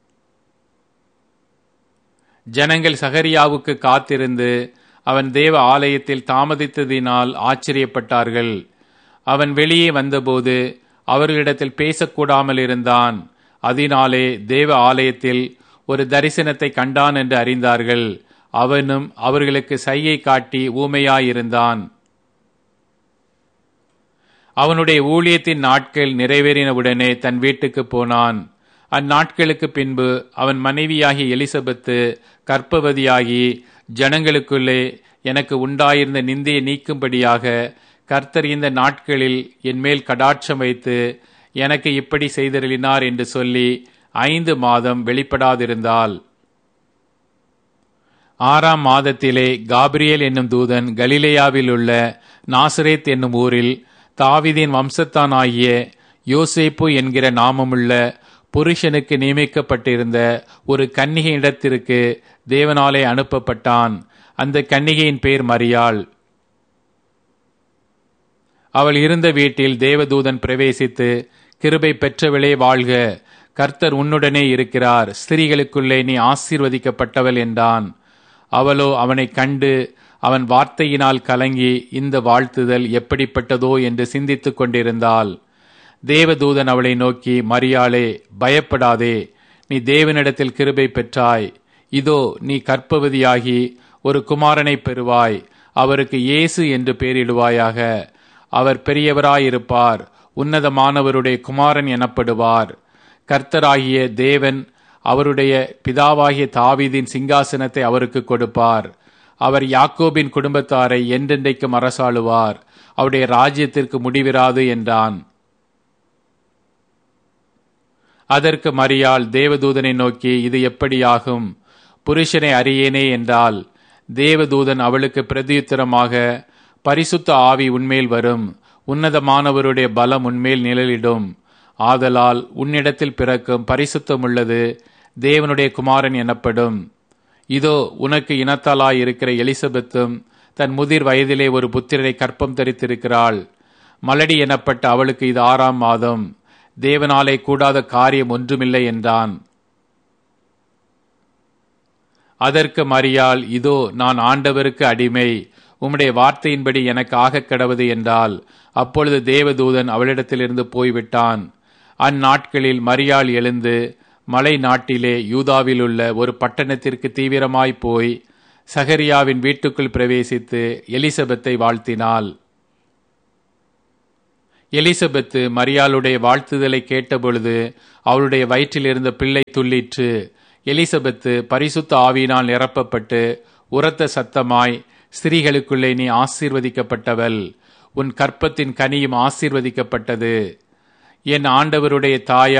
[SPEAKER 1] ஜனங்கள் சகரியாவுக்கு காத்திருந்து அவன் தேவ ஆலயத்தில் தாமதித்ததினால் ஆச்சரியப்பட்டார்கள். அவன் வெளியே வந்தபோது அவர்களிடத்தில் பேசக்கூடாமல் இருந்தான். அதனாலே தேவ ஆலயத்தில் ஒரு தரிசனத்தை கண்டான் என்று அறிந்தார்கள். அவனும் அவர்களுக்கு சைகை காட்டி ஊமையாயிருந்தான். அவனுடைய ஊழியத்தின் நாட்கள் நிறைவேறினவுடனே தன் வீட்டுக்கு போனான். அந்நாட்களுக்கு பின்பு அவன் மனைவியாகி எலிசபெத்து கர்ப்பவதியாகி ஜனங்களுக்குள்ளே எனக்கு உண்டாயிருந்த நிந்தையை நீக்கும்படியாக கர்த்தர் இந்த நாட்களில் என் மேல் கடாட்சம் வைத்து எனக்கு இப்படி செய்தருளினார் என்று சொல்லி ஐந்து மாதம் வெளிப்படாதிருந்தாள். ஆறாம் மாதத்திலே காபிரியேல் என்னும் தூதன் கலிலேயாவில் உள்ள நாசரேத் என்னும் ஊரில் தாவீதின் வம்சத்தானாகிய யோசேப்பு என்கிற நாமமுள்ள புருஷனுக்கு நியமிக்கப்பட்டிருந்த ஒரு கன்னிகை இடத்திற்கு தேவனாலே அனுப்பப்பட்டான். அந்த கன்னிகையின் பேர் மரியாள். அவள் இருந்த வீட்டில் தேவதூதன் பிரவேசித்து, கிருபை பெற்றவளே வாழ்க, கர்த்தர் உன்னுடனே இருக்கிறார், ஸ்திரீகளுக்குள்ளே நீ ஆசீர்வதிக்கப்பட்டவள் என்றான். அவளோ அவனை கண்டு அவன் வார்த்தையினால் கலங்கி இந்த வாழ்த்துதல் எப்படிப்பட்டதோ என்று சிந்தித்துக் கொண்டிருந்தாள். தேவதூதன் அவளை நோக்கி, மரியாளே, பயப்படாதே, நீ தேவனிடத்தில் கிருபை பெற்றாய். இதோ, நீ கர்ப்பவதியாகி ஒரு குமாரனை பெறுவாய். அவருக்கு இயேசு என்று பெயரிடுவாயாக. அவர் பெரியவராயிருப்பார், உன்னதமானவருடைய குமாரன் எனப்படுவார். கர்த்தராகிய தேவன் அவருடைய பிதாவாகிய தாவீதின் சிங்காசனத்தை அவருக்கு கொடுப்பார். அவர் யாக்கோபின் குடும்பத்தாரை என்றென்றைக்கும் அரசாளுவார். அவருடைய ராஜ்யத்திற்கு முடிவிராது என்றான். அதற்கு மரியாள் தேவதூதனை நோக்கி, இது எப்படியாகும்? புருஷனை அறியேனே என்றாள். தேவதூதன் அவளுக்கு பிரதியுத்தரமாக, பரிசுத்த ஆவி உன்மேல் வரும், உன்னதமானவருடைய பலம் உன்மேல் நிழலிடும். ஆதலால் உன்னிடத்தில் பிறக்கும் பரிசுத்தமுள்ளது தேவனுடைய குமாரன் எனப்படும். இதோ, உனக்கு இனத்தாலாயிருக்கிற எலிசபெத்தும் தன் முதிர் வயதிலே ஒரு புத்திரரை கற்பம் தரித்திருக்கிறாள். மலடி எனப்பட்ட அவளுக்கு இது ஆறாம் மாதம். தேவனாலே கூடாத காரியம் ஒன்றுமில்லை என்றான். அதற்கு மரியாள், இதோ, நான் ஆண்டவருக்கு அடிமை, உம்முடைய வார்த்தையின்படி எனக்கு ஆகக் கடவது என்றால். அப்பொழுது தேவதூதன் அவளிடத்திலிருந்து போய்விட்டான். அந்நாட்களில் மரியாள் எழுந்து மலை நாட்டிலே யூதாவில் உள்ள ஒரு பட்டணத்திற்கு தீவிரமாய் போய் சகரியாவின் வீட்டுக்குள் பிரவேசித்து எலிசபெத்தை வாழ்த்தினாள். எலிசபெத்து மரியாளுடைய வாழ்த்துதலை கேட்டபொழுது அவளுடைய வயிற்றில் இருந்த பிள்ளை துள்ளிற்று. எலிசபெத்து பரிசுத்த ஆவியினால் நிரப்பப்பட்டு உரத்த சத்தமாய், ஸ்திரீகளுக்குள்ளே நீ ஆசீர்வதிக்கப்பட்டவள், உன் கற்பத்தின் கனியும் ஆசீர்வதிக்கப்பட்டது. என் ஆண்டவருடைய தாயார்